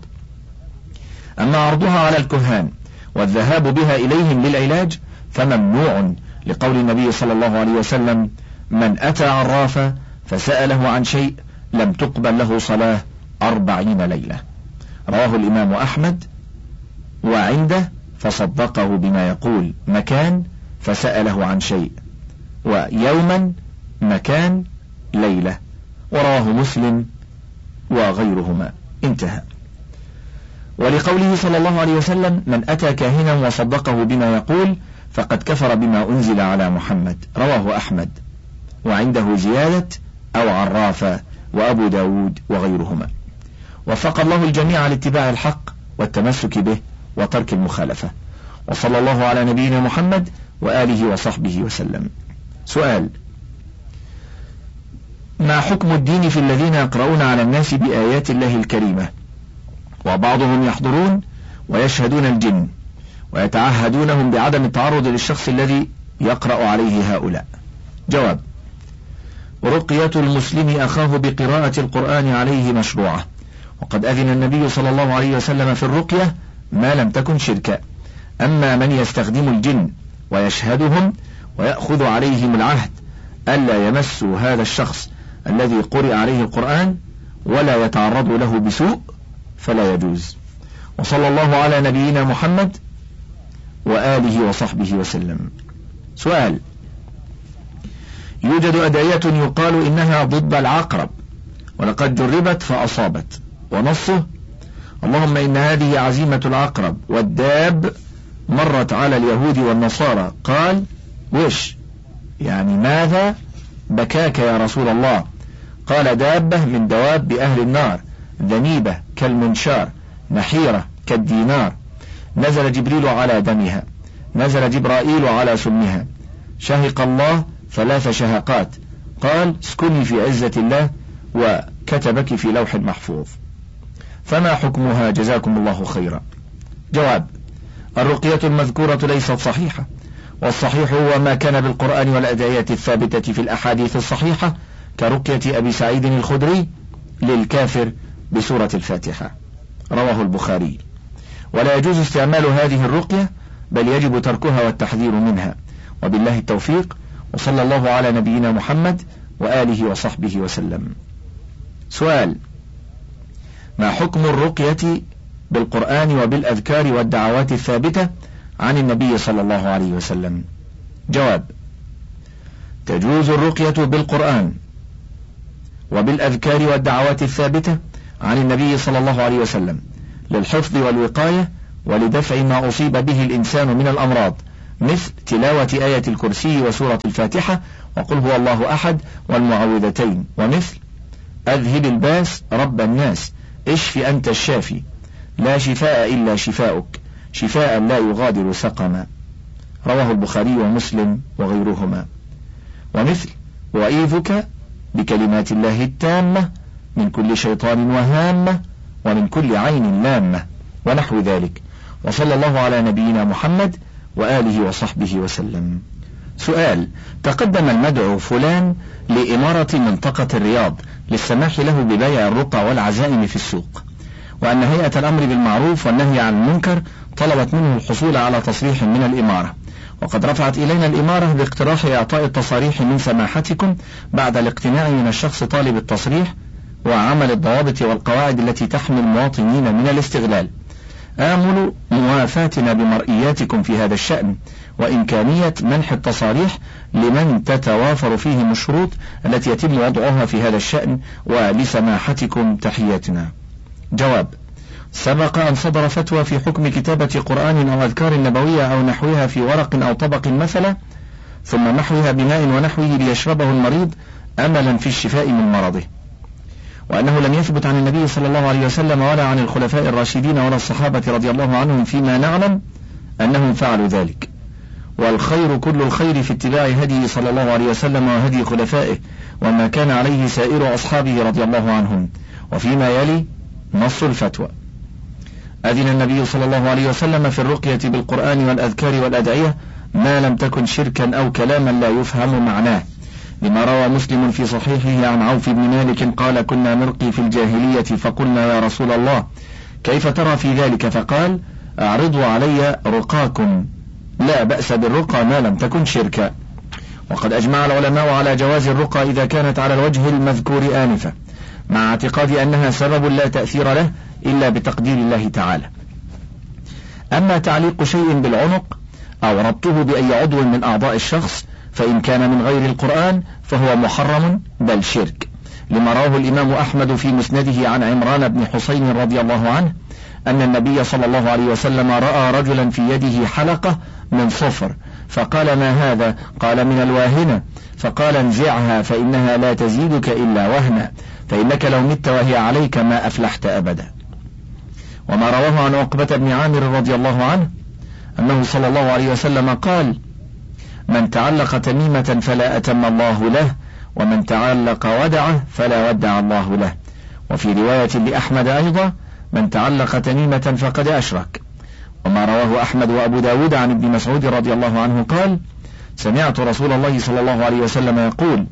A: أما عرضها على الكهان والذهاب بها إليهم للعلاج فممنوع، لقول النبي صلى الله عليه وسلم: من أتى عرافا فسأله عن شيء لم تقبل له صلاة أربعين ليلة. رواه الإمام أحمد، وعنده فصدقه بما يقول مكان فسأله عن شيء، ويوما مكان ليلة، ورواه مسلم وغيرهما. انتهى. ولقوله صلى الله عليه وسلم: من أتى كاهنا وصدقه بما يقول فقد كفر بما أنزل على محمد، رواه أحمد، وعنده زيادة أو عرافة، وأبو داود وغيرهما. وفق الله الجميع لاتباع الحق والتمسك به وترك المخالفة، وصلى الله على نبينا محمد وآله وصحبه وسلم. سؤال: ما حكم الدين في الذين يقرؤون على الناس بآيات الله الكريمة، وبعضهم يحضرون ويشهدون الجن ويتعهدونهم بعدم التعرض للشخص الذي يقرأ عليه هؤلاء؟ جواب: رقية المسلم أخاه بقراءة القرآن عليه مشروعة، وقد أذن النبي صلى الله عليه وسلم في الرقية ما لم تكن شركا. أما من يستخدم الجن ويشهدهم ويأخذ عليهم العهد ألا يمسوا هذا الشخص الذي قرئ عليه القرآن ولا يتعرض له بسوء فلا يجوز. وصلى الله على نبينا محمد وآله وصحبه وسلم. سؤال: يوجد أدعية يقال إنها ضد العقرب ولقد جربت فأصابت، ونصه: اللهم إن هذه عزيمة العقرب والداب مرت على اليهود والنصارى. قال: وش يعني ماذا بكاك يا رسول الله؟ قال: دابة من دواب أهل النار، ذنيبة كالمنشار، نحيرة كالدينار، نزل جبريل على دمها، نزل جبرائيل على سمها، شهق الله ثلاث شهقات، قال: اسكني في عزة الله، وكتبك في لوح محفوظ. فما حكمها جزاكم الله خيرا؟ جواب: الرقية المذكورة ليست صحيحة، والصحيح هو ما كان بالقرآن والأدعية الثابتة في الأحاديث الصحيحة كرقية أبي سعيد الخدري للكافر بسورة الفاتحة، رواه البخاري. ولا يجوز استعمال هذه الرقية، بل يجب تركها والتحذير منها، وبالله التوفيق، وصلى الله على نبينا محمد وآله وصحبه وسلم. سؤال: ما حكم الرقية بالقرآن وبالأذكار والدعوات الثابتة عن النبي صلى الله عليه وسلم؟ جواب: تجوز الرقية بالقرآن وبالأذكار والدعوات الثابتة عن النبي صلى الله عليه وسلم للحفظ والوقاية ولدفع ما أصيب به الإنسان من الأمراض، مثل تلاوة آية الكرسي وسورة الفاتحة وقل هو الله أحد والمعوذتين، ومثل أذهب الباس رب الناس اشف أنت الشافي لا شفاء إلا شفاؤك شفاء لا يغادر سقما، رواه البخاري ومسلم وغيرهما. ومثل وأعيذك بكلمات الله التامة من كل شيطان وهامة ومن كل عين لامة، ونحو ذلك. وصلى الله على نبينا محمد وآله وصحبه وسلم. سؤال: تقدم المدعو فلان لإمارة منطقة الرياض للسماح له ببيع الرقى والعزائم في السوق، وأن هيئة الأمر بالمعروف والنهي عن المنكر طلبت منه الحصول على تصريح من الإمارة، وقد رفعت إلينا الإمارة باقتراح إعطاء التصاريح من سماحتكم بعد الاقتناع من الشخص طالب التصريح وعمل الضوابط والقواعد التي تحمي المواطنين من الاستغلال. آمل موافاتنا بمرئياتكم في هذا الشأن وإمكانية منح التصاريح لمن تتوافر فيهم الشروط التي يتم وضعها في هذا الشأن، ولسماحتكم تحياتنا. جواب: سبق أن صدر فتوى في حكم كتابة قرآن أو أذكار نبوية أو نحوها في ورق أو طبق مثلا ثم محوها بماء ونحوه ليشربه المريض أملا في الشفاء من مرضه، وأنه لم يثبت عن النبي صلى الله عليه وسلم ولا عن الخلفاء الراشدين ولا الصحابة رضي الله عنهم فيما نعلم أنهم فعلوا ذلك، والخير كل الخير في اتباع هديه صلى الله عليه وسلم وهدي خلفائه وما كان عليه سائر أصحابه رضي الله عنهم. وفيما يلي نص الفتوى: أذن النبي صلى الله عليه وسلم في الرقية بالقرآن والأذكار والأدعية ما لم تكن شركا أو كلاما لا يفهم معناه، لما روى مسلم في صحيحه عن عوف بن مالك قال: كنا نرقي في الجاهلية فقلنا يا رسول الله كيف ترى في ذلك؟ فقال: أعرضوا علي رقاكم، لا بأس بالرقى ما لم تكن شركا. وقد أجمع العلماء على جواز الرقى إذا كانت على الوجه المذكور آنفا، مع اعتقاد أنها سبب لا تأثير له إلا بتقدير الله تعالى. أما تعليق شيء بالعنق أو ربطه بأي عضو من أعضاء الشخص فإن كان من غير القرآن فهو محرم بل شرك، لما رواه الإمام أحمد في مسنده عن عمران بن حسين رضي الله عنه أن النبي صلى الله عليه وسلم رأى رجلا في يده حلقة من صفر فقال: ما هذا؟ قال: من الواهنة. فقال: انزعها فإنها لا تزيدك إلا وهنا، فإنك لو مت وهي عليك ما أفلحت أبدا. وما رواه عن عقبة بن عامر رضي الله عنه أنه صلى الله عليه وسلم قال: من تعلق تميمة فلا أتم الله له، ومن تعلق ودعه فلا ودع الله له. وفي رواية لأحمد أيضا: من تعلق تميمة فقد أشرك. وما رواه أحمد وأبو داود عن ابن مسعود رضي الله عنه قال: سمعت رسول الله صلى الله عليه وسلم يقول: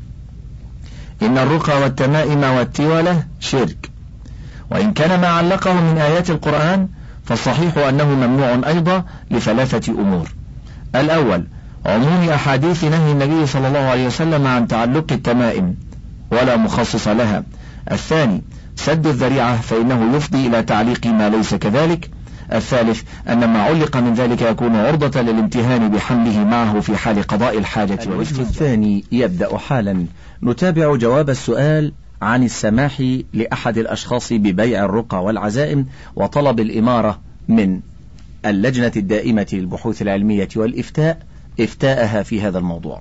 A: إن الرقى والتمائم والتولة شرك. وإن كان ما علقه من آيات القرآن فالصحيح أنه ممنوع أيضا لثلاثة أمور: الأول عموم أحاديث نهي النبي صلى الله عليه وسلم عن تعلق التمائم ولا مخصص لها. الثاني سد الذريعة فإنه يفضي إلى تعليق ما ليس كذلك. الثالث أن ما علق من ذلك يكون عرضة للامتهان بحمله معه في حال قضاء الحاجة.
B: الوجه الثاني يبدأ حالا. نتابع جواب السؤال عن السماح لأحد الأشخاص ببيع الرقى والعزائم وطلب الإمارة من اللجنة الدائمة للبحوث العلمية والإفتاء إفتاءها في هذا الموضوع.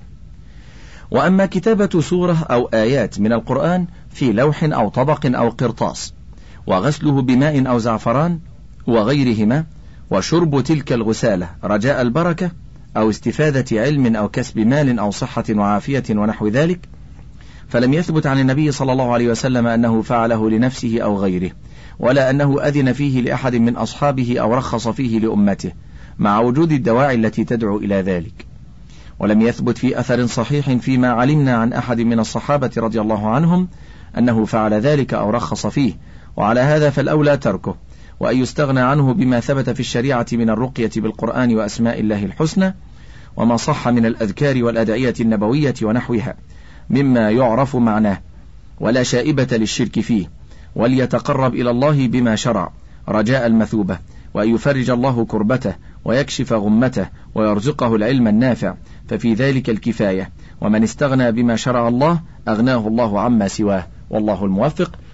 B: وأما كتابة سورة أو آيات من القرآن في لوح أو طبق أو قرطاس وغسله بماء أو زعفران وغيرهما وشرب تلك الغسالة رجاء البركة أو استفادة علم أو كسب مال أو صحة وعافية ونحو ذلك، فلم يثبت عن النبي صلى الله عليه وسلم أنه فعله لنفسه أو غيره، ولا أنه أذن فيه لأحد من أصحابه أو رخص فيه لأمته، مع وجود الدواعي التي تدعو إلى ذلك. ولم يثبت في أثر صحيح فيما علمنا عن أحد من الصحابة رضي الله عنهم أنه فعل ذلك أو رخص فيه، وعلى هذا فالأولى تركه، وأن يستغنى عنه بما ثبت في الشريعة من الرقية بالقرآن وأسماء الله الحسنى، وما صح من الأذكار والأدعية النبوية ونحوها مما يعرف معناه ولا شائبة للشرك فيه، وليتقرب إلى الله بما شرع رجاء المثوبة، وأن يفرج الله كربته ويكشف غمته ويرزقه العلم النافع، ففي ذلك الكفاية. ومن استغنى بما شرع الله أغناه الله عما سواه، والله الموفق.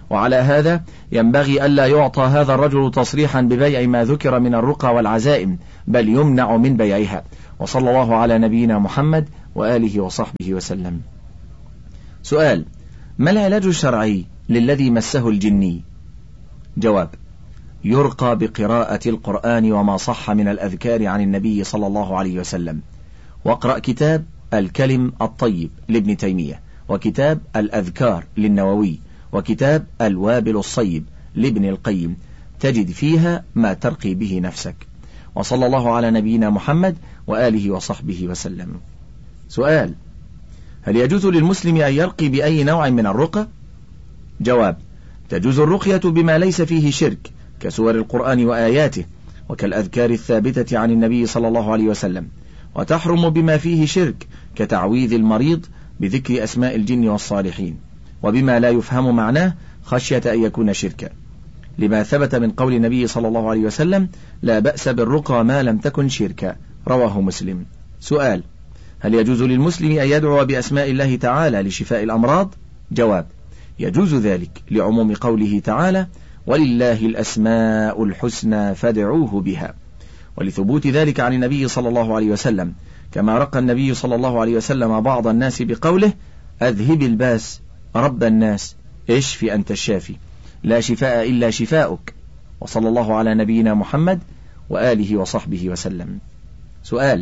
B: وعلى هذا ينبغي ألا يعطى هذا الرجل تصريحا ببيع ما ذكر من الرقى والعزائم، بل يمنع من بيعها. وصلى الله على نبينا محمد وآله وصحبه وسلم. سؤال: ما العلاج الشرعي للذي مسه الجني؟ جواب: يرقى بقراءة القرآن وما صح من الأذكار عن النبي صلى الله عليه وسلم، واقرأ كتاب الكلم الطيب لابن تيمية، وكتاب الأذكار للنووي، وكتاب الوابل الصيب لابن القيم، تجد فيها ما ترقي به نفسك. وصلى الله على نبينا محمد وآله وصحبه وسلم. سؤال: هل يجوز للمسلم أن يرقي بأي نوع من الرقى؟ جواب: تجوز الرقية بما ليس فيه شرك كسور القرآن وآياته، وكالأذكار الثابتة عن النبي صلى الله عليه وسلم، وتحرم بما فيه شرك كتعويذ المريض بذكر أسماء الجن والصالحين، وبما لا يفهم معناه خشية أن يكون شركا، لما ثبت من قول النبي صلى الله عليه وسلم: لا بأس بالرقى ما لم تكن شركا، رواه مسلم. سؤال: هل يجوز للمسلم أن يدعو بأسماء الله تعالى لشفاء الأمراض؟ جواب: يجوز ذلك لعموم قوله تعالى: ولله الأسماء الحسنى فادعوه بها، ولثبوت ذلك عن النبي صلى الله عليه وسلم، كما رقى النبي صلى الله عليه وسلم بعض الناس بقوله: أذهب الباس رب الناس اشفي أنت الشافي، لا شفاء إلا شفاؤك. وصلى الله على نبينا محمد وآله وصحبه وسلم. سؤال: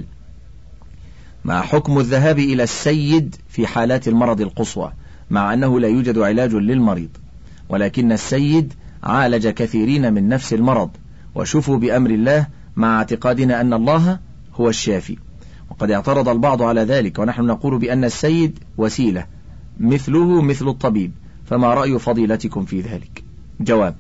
B: ما حكم الذهاب إلى السيد في حالات المرض القصوى، مع أنه لا يوجد علاج للمريض، ولكن السيد عالج كثيرين من نفس المرض وشفوا بأمر الله، مع اعتقادنا أن الله هو الشافي؟ وقد اعترض البعض على ذلك، ونحن نقول بأن السيد وسيلة مثله مثل الطبيب، فما رأي فضيلتكم في ذلك؟ جواب: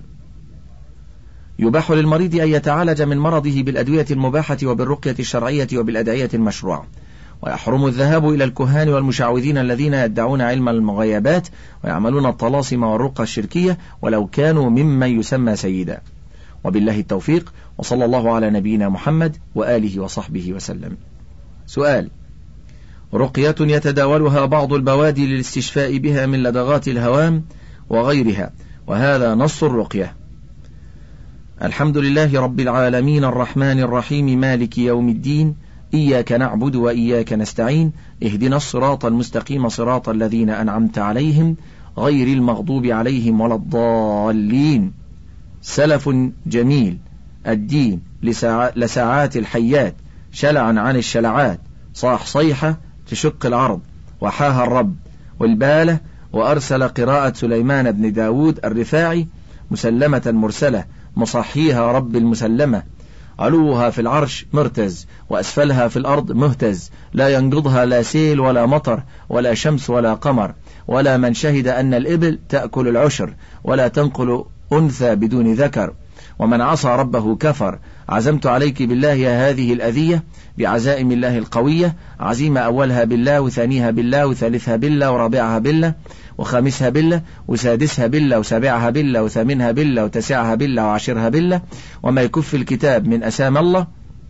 B: يباح للمريض أن يتعالج من مرضه بالأدوية المباحة وبالرقية الشرعية وبالأدعية المشروعة، ويحرم الذهاب إلى الكهان والمشعوذين الذين يدعون علم المغيبات ويعملون الطلاسم والرقى الشركية ولو كانوا ممن يسمى سيدا. وبالله التوفيق، وصلى الله على نبينا محمد وآله وصحبه وسلم. سؤال: رقية يتداولها بعض البوادي للاستشفاء بها من لدغات الهوام وغيرها، وهذا نص الرقية: الحمد لله رب العالمين الرحمن الرحيم مالك يوم الدين إياك نعبد وإياك نستعين اهدنا الصراط المستقيم صراط الذين أنعمت عليهم غير المغضوب عليهم ولا الضالين. سلف جميل الدين لساعات الحيات شلعا عن الشلعات، صاح صيحة تشق العرض وحاها الرب والبالة، وأرسل قراءة سليمان بن داود الرفاعي مسلمة مرسلة مصحيها رب المسلمة، علوها في العرش مرتز وأسفلها في الأرض مهتز، لا ينقضها لا سيل ولا مطر ولا شمس ولا قمر، ولا من شهد أن الإبل تأكل العشر ولا تنقل أنثى بدون ذكر، ومن عصى ربه كفر. عزمت عليك بالله يا هذه الأذية بعزائم الله القوية، عزيمة أولها بالله وثانيها بالله وثالثها بالله ورابعها بالله وخامسها بالله وسادسها بالله وسابعها بالله وثامنها بالله وتسعها بالله وعشرها بالله، وما يكف الكتاب من أسام الله.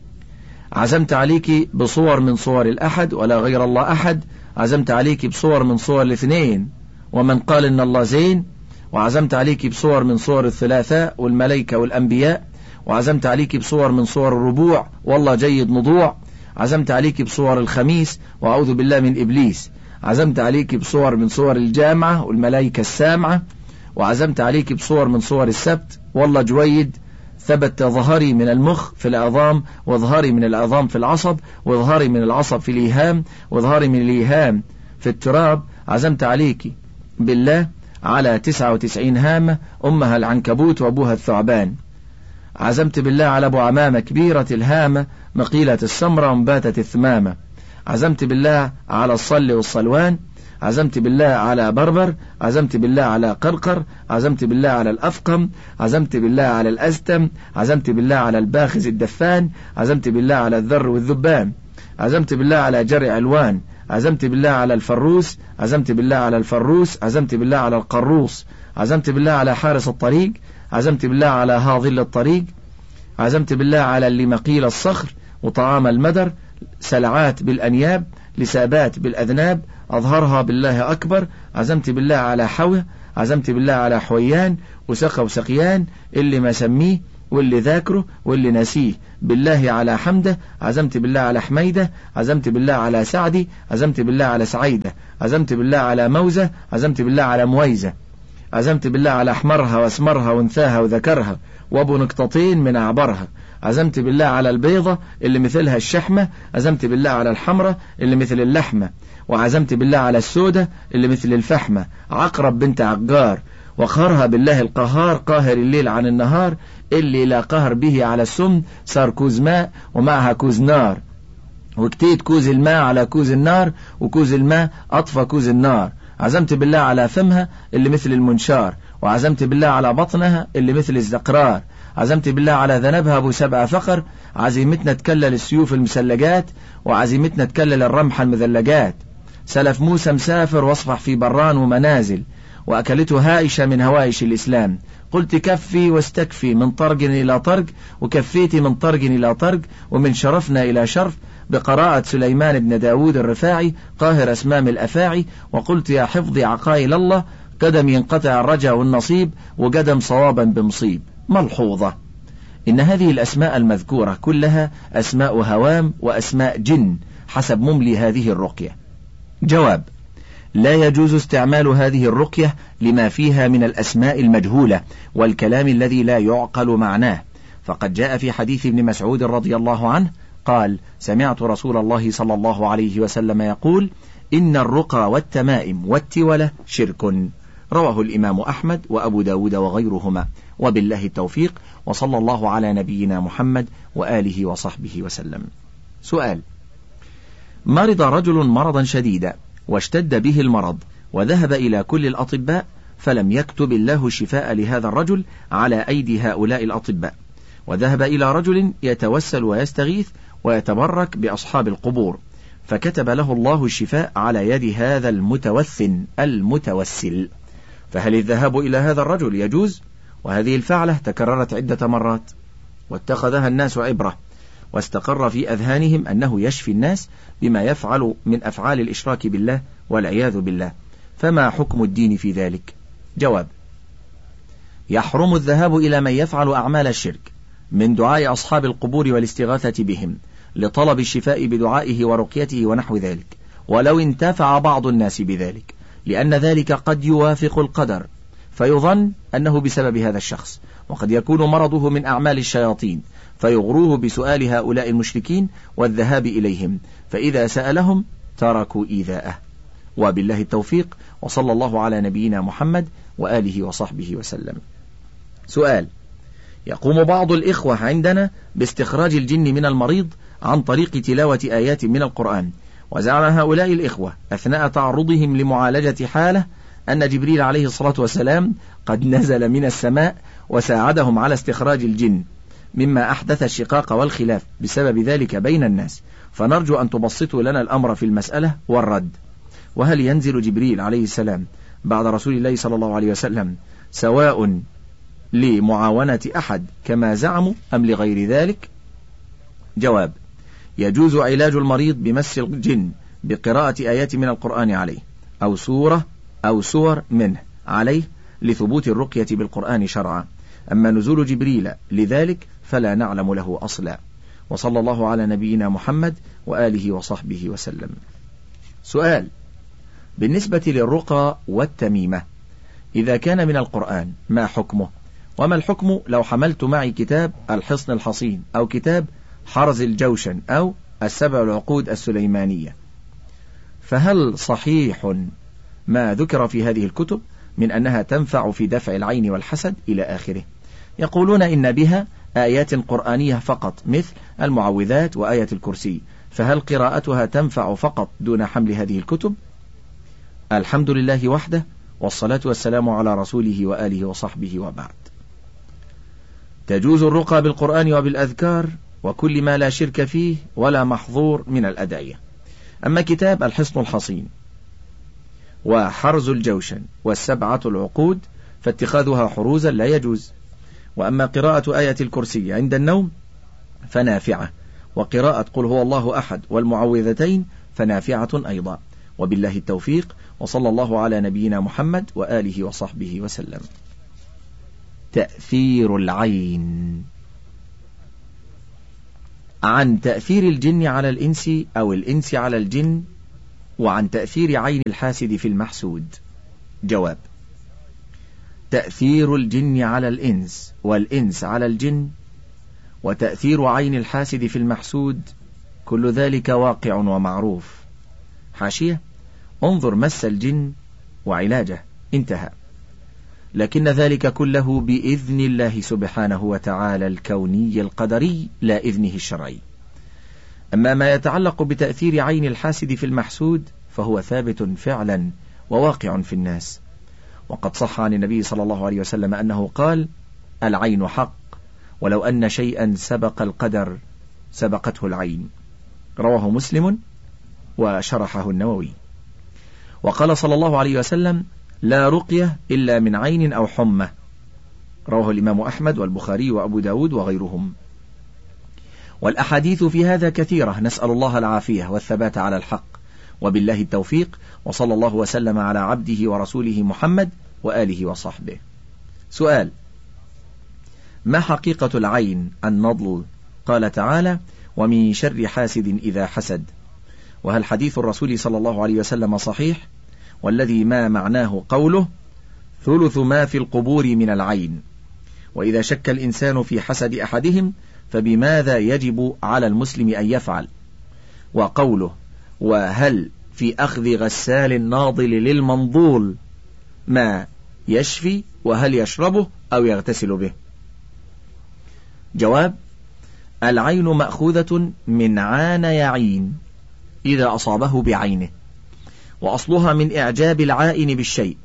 B: عزمت عليك بصور من صور الأحد ولا غير الله أحد، عزمت عليك بصور من صور الاثنين ومن قال إن الله زين، وعزمت عليك بصور من صور الثلاثاء والملائكة والأنبياء، وعزمت عليك بصور من صور الربوع والله جيد مضوع، عزمت عليك بصور الخميس وأعوذ بالله من إبليس، عزمت عليك بصور من صور الجامعة والملائكة السامعة، وعزمت عليك بصور من صور السبت والله جويد، ثبت ظهري من المخ في العظام وظهري من العظام في العصب وظهري من العصب في الإيهام وظهري من الإيهام في التراب. عزمت عليك بالله على تسعة وتسعين هامة أمها العنكبوت وأبوها الثعبان. عزمت بالله على أبو عمامة كبيرة الهامة مقيلة السمرة ومباتة الثمامة. عزمت بالله على الصل والصلوان. عزمت بالله على بربر. عزمت بالله على قرقر. عزمت بالله على الأفقم. عزمت بالله على الأزتم. عزمت بالله على الباخز الدفان. عزمت بالله على الذر والذبان. عزمت بالله على جرع الوان. عزمت بالله على الفروس. عزمت بالله على الفروس. عزمت بالله على القروس. عزمت بالله على حارس الطريق. عزمت بالله على هاظل الطريق. عزمت بالله على اللي مقيل الصخر وطعام المدر سلعات بالأنياب لسابات بالأذناب أظهرها بالله أكبر، عزمت بالله على حوه، عزمت بالله على حويان وسقى وسقيان، اللي ما سميه واللي ذاكره واللي نسيه، بالله على حمده، عزمت بالله على حميدة، عزمت بالله على سعدي، عزمت بالله على سعيدة، عزمت بالله على موزة، عزمت بالله على مويزة، عزمت بالله على أحمرها واسمرها وانثاها وذكرها وابو نقطتين من أعبرها، عزمت بالله على البيضة اللي مثلها الشحمة، عزمت بالله على الحمرة اللي مثل اللحمة، وعزمت بالله على السودة اللي مثل الفحمة، عقرب بنت عقار، وقهرها بالله القهار قاهر الليل عن النهار، اللي لا قهر به على السم صار كوز ماء ومعها كوز نار، وكتيت كوز الماء على كوز النار وكوز الماء أطفى كوز النار، عزمت بالله على فمها اللي مثل المنشار، وعزمت بالله على بطنها اللي مثل الزقرار، عزمت بالله على ذنبها أبو سبع فقر، عزيمتنا تكلل السيوف المسلجات، وعزيمتنا تكلل الرمح المذلجات، سلف موسى مسافر واصبح في بران ومنازل، وأكلته هائشة من هوائش الإسلام، قلت كفي واستكفي من طرق إلى طرق، وكفيت من طرق إلى طرق، ومن شرفنا إلى شرف، بقراءة سليمان بن داود الرفاعي قاهر أسمام الأفاعي، وقلت يا حفظي عقائل الله، قدم ينقطع الرجا والنصيب، وقدم صوابا بمصيب. ملحوظة: إن هذه الأسماء المذكورة كلها أسماء هوام وأسماء جن حسب مملي هذه الرقية. جواب: لا يجوز استعمال هذه الرقية لما فيها من الأسماء المجهولة والكلام الذي لا يعقل معناه، فقد جاء في حديث ابن مسعود رضي الله عنه قال: سمعت رسول الله صلى الله عليه وسلم يقول: إن الرقى والتمائم والتولة شرك. رواه الإمام أحمد وأبو داود وغيرهما، وبالله التوفيق، وصلى الله على نبينا محمد وآله وصحبه وسلم. سؤال: مرض رجل مرضا شديدا واشتد به المرض، وذهب إلى كل الأطباء، فلم يكتب الله الشفاء لهذا الرجل على أيدي هؤلاء الأطباء، وذهب إلى رجل يتوسل ويستغيث ويتبرك بأصحاب القبور، فكتب له الله الشفاء على يد هذا المتوثن المتوسل، فهل الذهاب إلى هذا الرجل يجوز؟ وهذه الفعلة تكررت عدة مرات، واتخذها الناس عبرة، واستقر في أذهانهم أنه يشفي الناس بما يفعل من أفعال الإشراك بالله والعياذ بالله، فما حكم الدين في ذلك؟ جواب: يحرم الذهاب إلى من يفعل أعمال الشرك من دعاء أصحاب القبور والاستغاثة بهم لطلب الشفاء بدعائه ورقيته ونحو ذلك، ولو انتفع بعض الناس بذلك، لأن ذلك قد يوافق القدر، فيظن أنه بسبب هذا الشخص، وقد يكون مرضه من أعمال الشياطين، فيغروه بسؤال هؤلاء المشركين والذهاب إليهم، فإذا سألهم تركوا إيذاءه. وبالله التوفيق، وصلى الله على نبينا محمد وآله وصحبه وسلم. سؤال: يقوم بعض الإخوة عندنا باستخراج الجن من المريض عن طريق تلاوة آيات من القرآن، وزعم هؤلاء الإخوة أثناء تعرضهم لمعالجة حالة أن جبريل عليه الصلاة والسلام قد نزل من السماء وساعدهم على استخراج الجن، مما أحدث الشقاق والخلاف بسبب ذلك بين الناس، فنرجو أن تبسطوا لنا الأمر في المسألة والرد. وهل ينزل جبريل عليه السلام بعد رسول الله صلى الله عليه وسلم سواء لمعاونة أحد كما زعموا أم لغير ذلك؟ جواب: يجوز علاج المريض بمس الجن بقراءة آيات من القرآن عليه، أو سورة أو سور منه عليه، لثبوت الرقية بالقرآن شرعا. أما نزول جبريل لذلك فلا نعلم له أصلا. وصلى الله على نبينا محمد وآله وصحبه وسلم. سؤال: بالنسبة للرقى والتميمة، إذا كان من القرآن ما حكمه؟ وما الحكم لو حملت معي كتاب الحصن الحصين أو كتاب حرز الجوشن أو السبع العقود السليمانية؟ فهل صحيح ما ذكر في هذه الكتب من أنها تنفع في دفع العين والحسد إلى آخره؟ يقولون إن بها آيات قرآنية فقط مثل المعوذات وآية الكرسي، فهل قراءتها تنفع فقط دون حمل هذه الكتب؟ الحمد لله وحده، والصلاة والسلام على رسوله وآله وصحبه، وبعد. تجوز الرقى بالقرآن وبالأذكار وكل ما لا شرك فيه ولا محظور من الأدعية. أما كتاب الحصن الحصين وحرز الجوشن والسبعة العقود فاتخاذها حروزا لا يجوز. وأما قراءة آية الكرسي عند النوم فنافعة، وقراءة قل هو الله أحد والمعوذتين فنافعة أيضا. وبالله التوفيق، وصلى الله على نبينا محمد وآله وصحبه وسلم. تأثير العين. عن تأثير الجن على الإنس أو الإنس على الجن، وعن تأثير عين الحاسد في المحسود. جواب: تأثير الجن على الإنس والإنس على الجن وتأثير عين الحاسد في المحسود كل ذلك واقع ومعروف. حاشية: انظر مس الجن وعلاجه، انتهى. لكن ذلك كله بإذن الله سبحانه وتعالى الكوني القدري، لا إذنه الشرعي. أما ما يتعلق بتأثير عين الحاسد في المحسود فهو ثابت فعلا وواقع في الناس. وقد صح عن النبي صلى الله عليه وسلم أنه قال: العين حق، ولو أن شيئا سبق القدر سبقته العين. رواه مسلم وشرحه النووي. وقال صلى الله عليه وسلم: لا رقية إلا من عين أو حمى. رواه الإمام أحمد والبخاري وأبو داود وغيرهم. والأحاديث في هذا كثيرة، نسأل الله العافية والثبات على الحق، وبالله التوفيق، وصلى الله وسلم على عبده ورسوله محمد وآله وصحبه. سؤال: ما حقيقة العين النضل؟ قال تعالى: ومن شر حاسد إذا حسد. وهل حديث الرسول صلى الله عليه وسلم صحيح؟ والذي ما معناه قوله: ثلث ما في القبور من العين. وإذا شك الإنسان في حسد أحدهم فبماذا يجب على المسلم أن يفعل؟ وقوله: وهل في أخذ غسال الناضل للمنضول ما يشفي، وهل يشربه أو يغتسل به؟ جواب: العين مأخوذة من عان يعين إذا أصابه بعينه، وأصلها من إعجاب العائن بالشيء،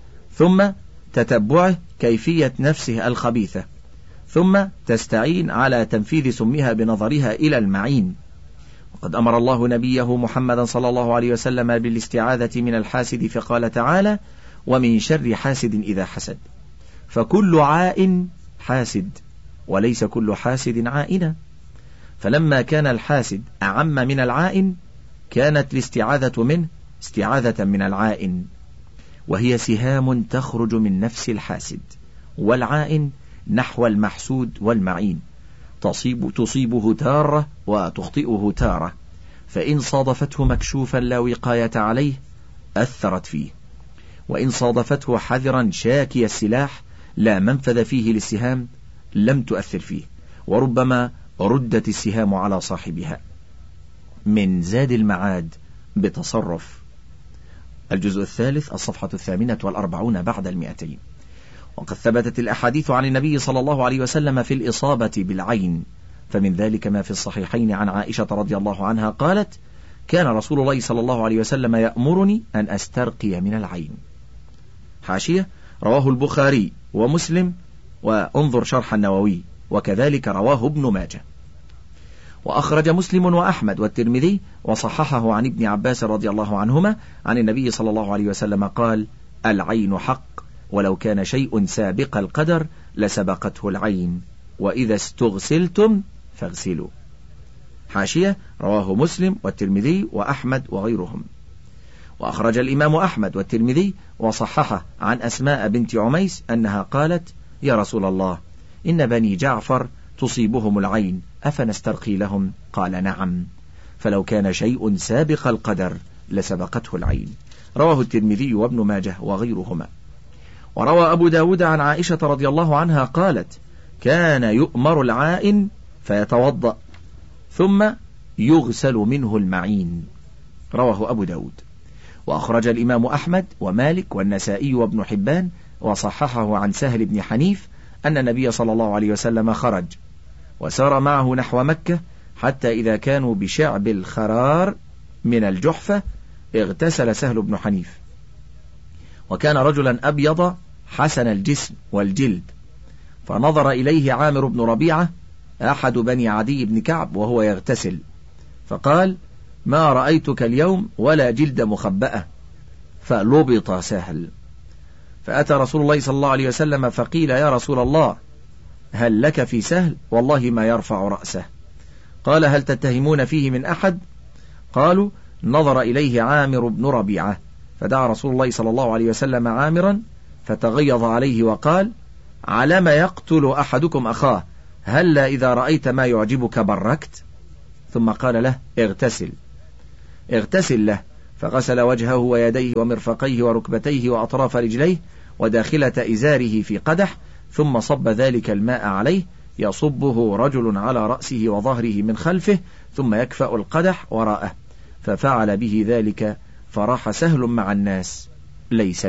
B: ثم تتبعه كيفية نفسه الخبيثة، ثم تستعين على تنفيذ سمها بنظرها إلى المعين. وقد أمر الله نبيه محمدا صلى الله عليه وسلم بالاستعاذة من الحاسد، فقال تعالى: ومن شر حاسد إذا حسد. فكل عائن حاسد، وليس كل حاسد عائنا. فلما كان الحاسد أعم من العائن كانت الاستعاذة منه استعاذة من العائن، وهي سهام تخرج من نفس الحاسد، والعائن نحو المحسود والمعين، تصيب تصيبه تارة وتخطئه تارة، فإن صادفته مكشوفا لا وقاية عليه أثرت فيه، وإن صادفته حذرا شاكي السلاح لا منفذ فيه للسهام لم تؤثر فيه، وربما ردت السهام على صاحبها. من زاد المعاد بتصرف، الجزء الثالث، الصفحة الثامنة والأربعون بعد المئتين. وقد ثبتت الأحاديث عن النبي صلى الله عليه وسلم في الإصابة بالعين، فمن ذلك ما في الصحيحين عن عائشة رضي الله عنها قالت: كان رسول الله صلى الله عليه وسلم يأمرني أن أسترقي من العين. حاشية: رواه البخاري ومسلم، وانظر شرح النووي، وكذلك رواه ابن ماجه. وأخرج مسلم وأحمد والترمذي وصححه عن ابن عباس رضي الله عنهما عن النبي صلى الله عليه وسلم قال: العين حق، ولو كان شيء سابق القدر لسبقته العين، وإذا استغسلتم فاغسلوا. حاشية: رواه مسلم والترمذي وأحمد وغيرهم. وأخرج الإمام أحمد والترمذي وصححه عن أسماء بنت عميس أنها قالت: يا رسول الله، إن بني جعفر تصيبهم العين، أفنسترقي لهم؟ قال: نعم، فلو كان شيء سابق القدر لسبقته العين. رواه الترمذي وابن ماجه وغيرهما. وروى أبو داود عن عائشة رضي الله عنها قالت: كان يؤمر العائن فيتوضأ ثم يغسل منه المعين. رواه أبو داود. وأخرج الإمام أحمد ومالك والنسائي وابن حبان وصححه عن سهل بن حنيف أن النبي صلى الله عليه وسلم خرج وسار معه نحو مكة، حتى إذا كانوا بشعب الخرار من الجحفة اغتسل سهل بن حنيف، وكان رجلا أبيض حسن الجسم والجلد، فنظر إليه عامر بن ربيعة أحد بني عدي بن كعب وهو يغتسل، فقال: ما رأيتك اليوم ولا جلد مخبأة، فلبط سهل. فأتى رسول الله صلى الله عليه وسلم فقيل: يا رسول الله، هل لك في سهل؟ والله ما يرفع رأسه. قال: هل تتهمون فيه من أحد؟ قالوا: نظر إليه عامر بن ربيعة فدعا رسول الله صلى الله عليه وسلم عامرا فتغيظ عليه وقال: علم يقتل أحدكم أخاه؟ هلا إذا رأيت ما يعجبك بركت؟ ثم قال له: اغتسل اغتسل له، فغسل وجهه ويديه ومرفقيه وركبتيه وأطراف رجليه وداخلة إزاره في قدح، ثم صب ذلك الماء عليه يصبه رجل على رأسه وظهره من خلفه، ثم يكفأ القدح وراءه، ففعل به ذلك فراح سهل مع الناس ليس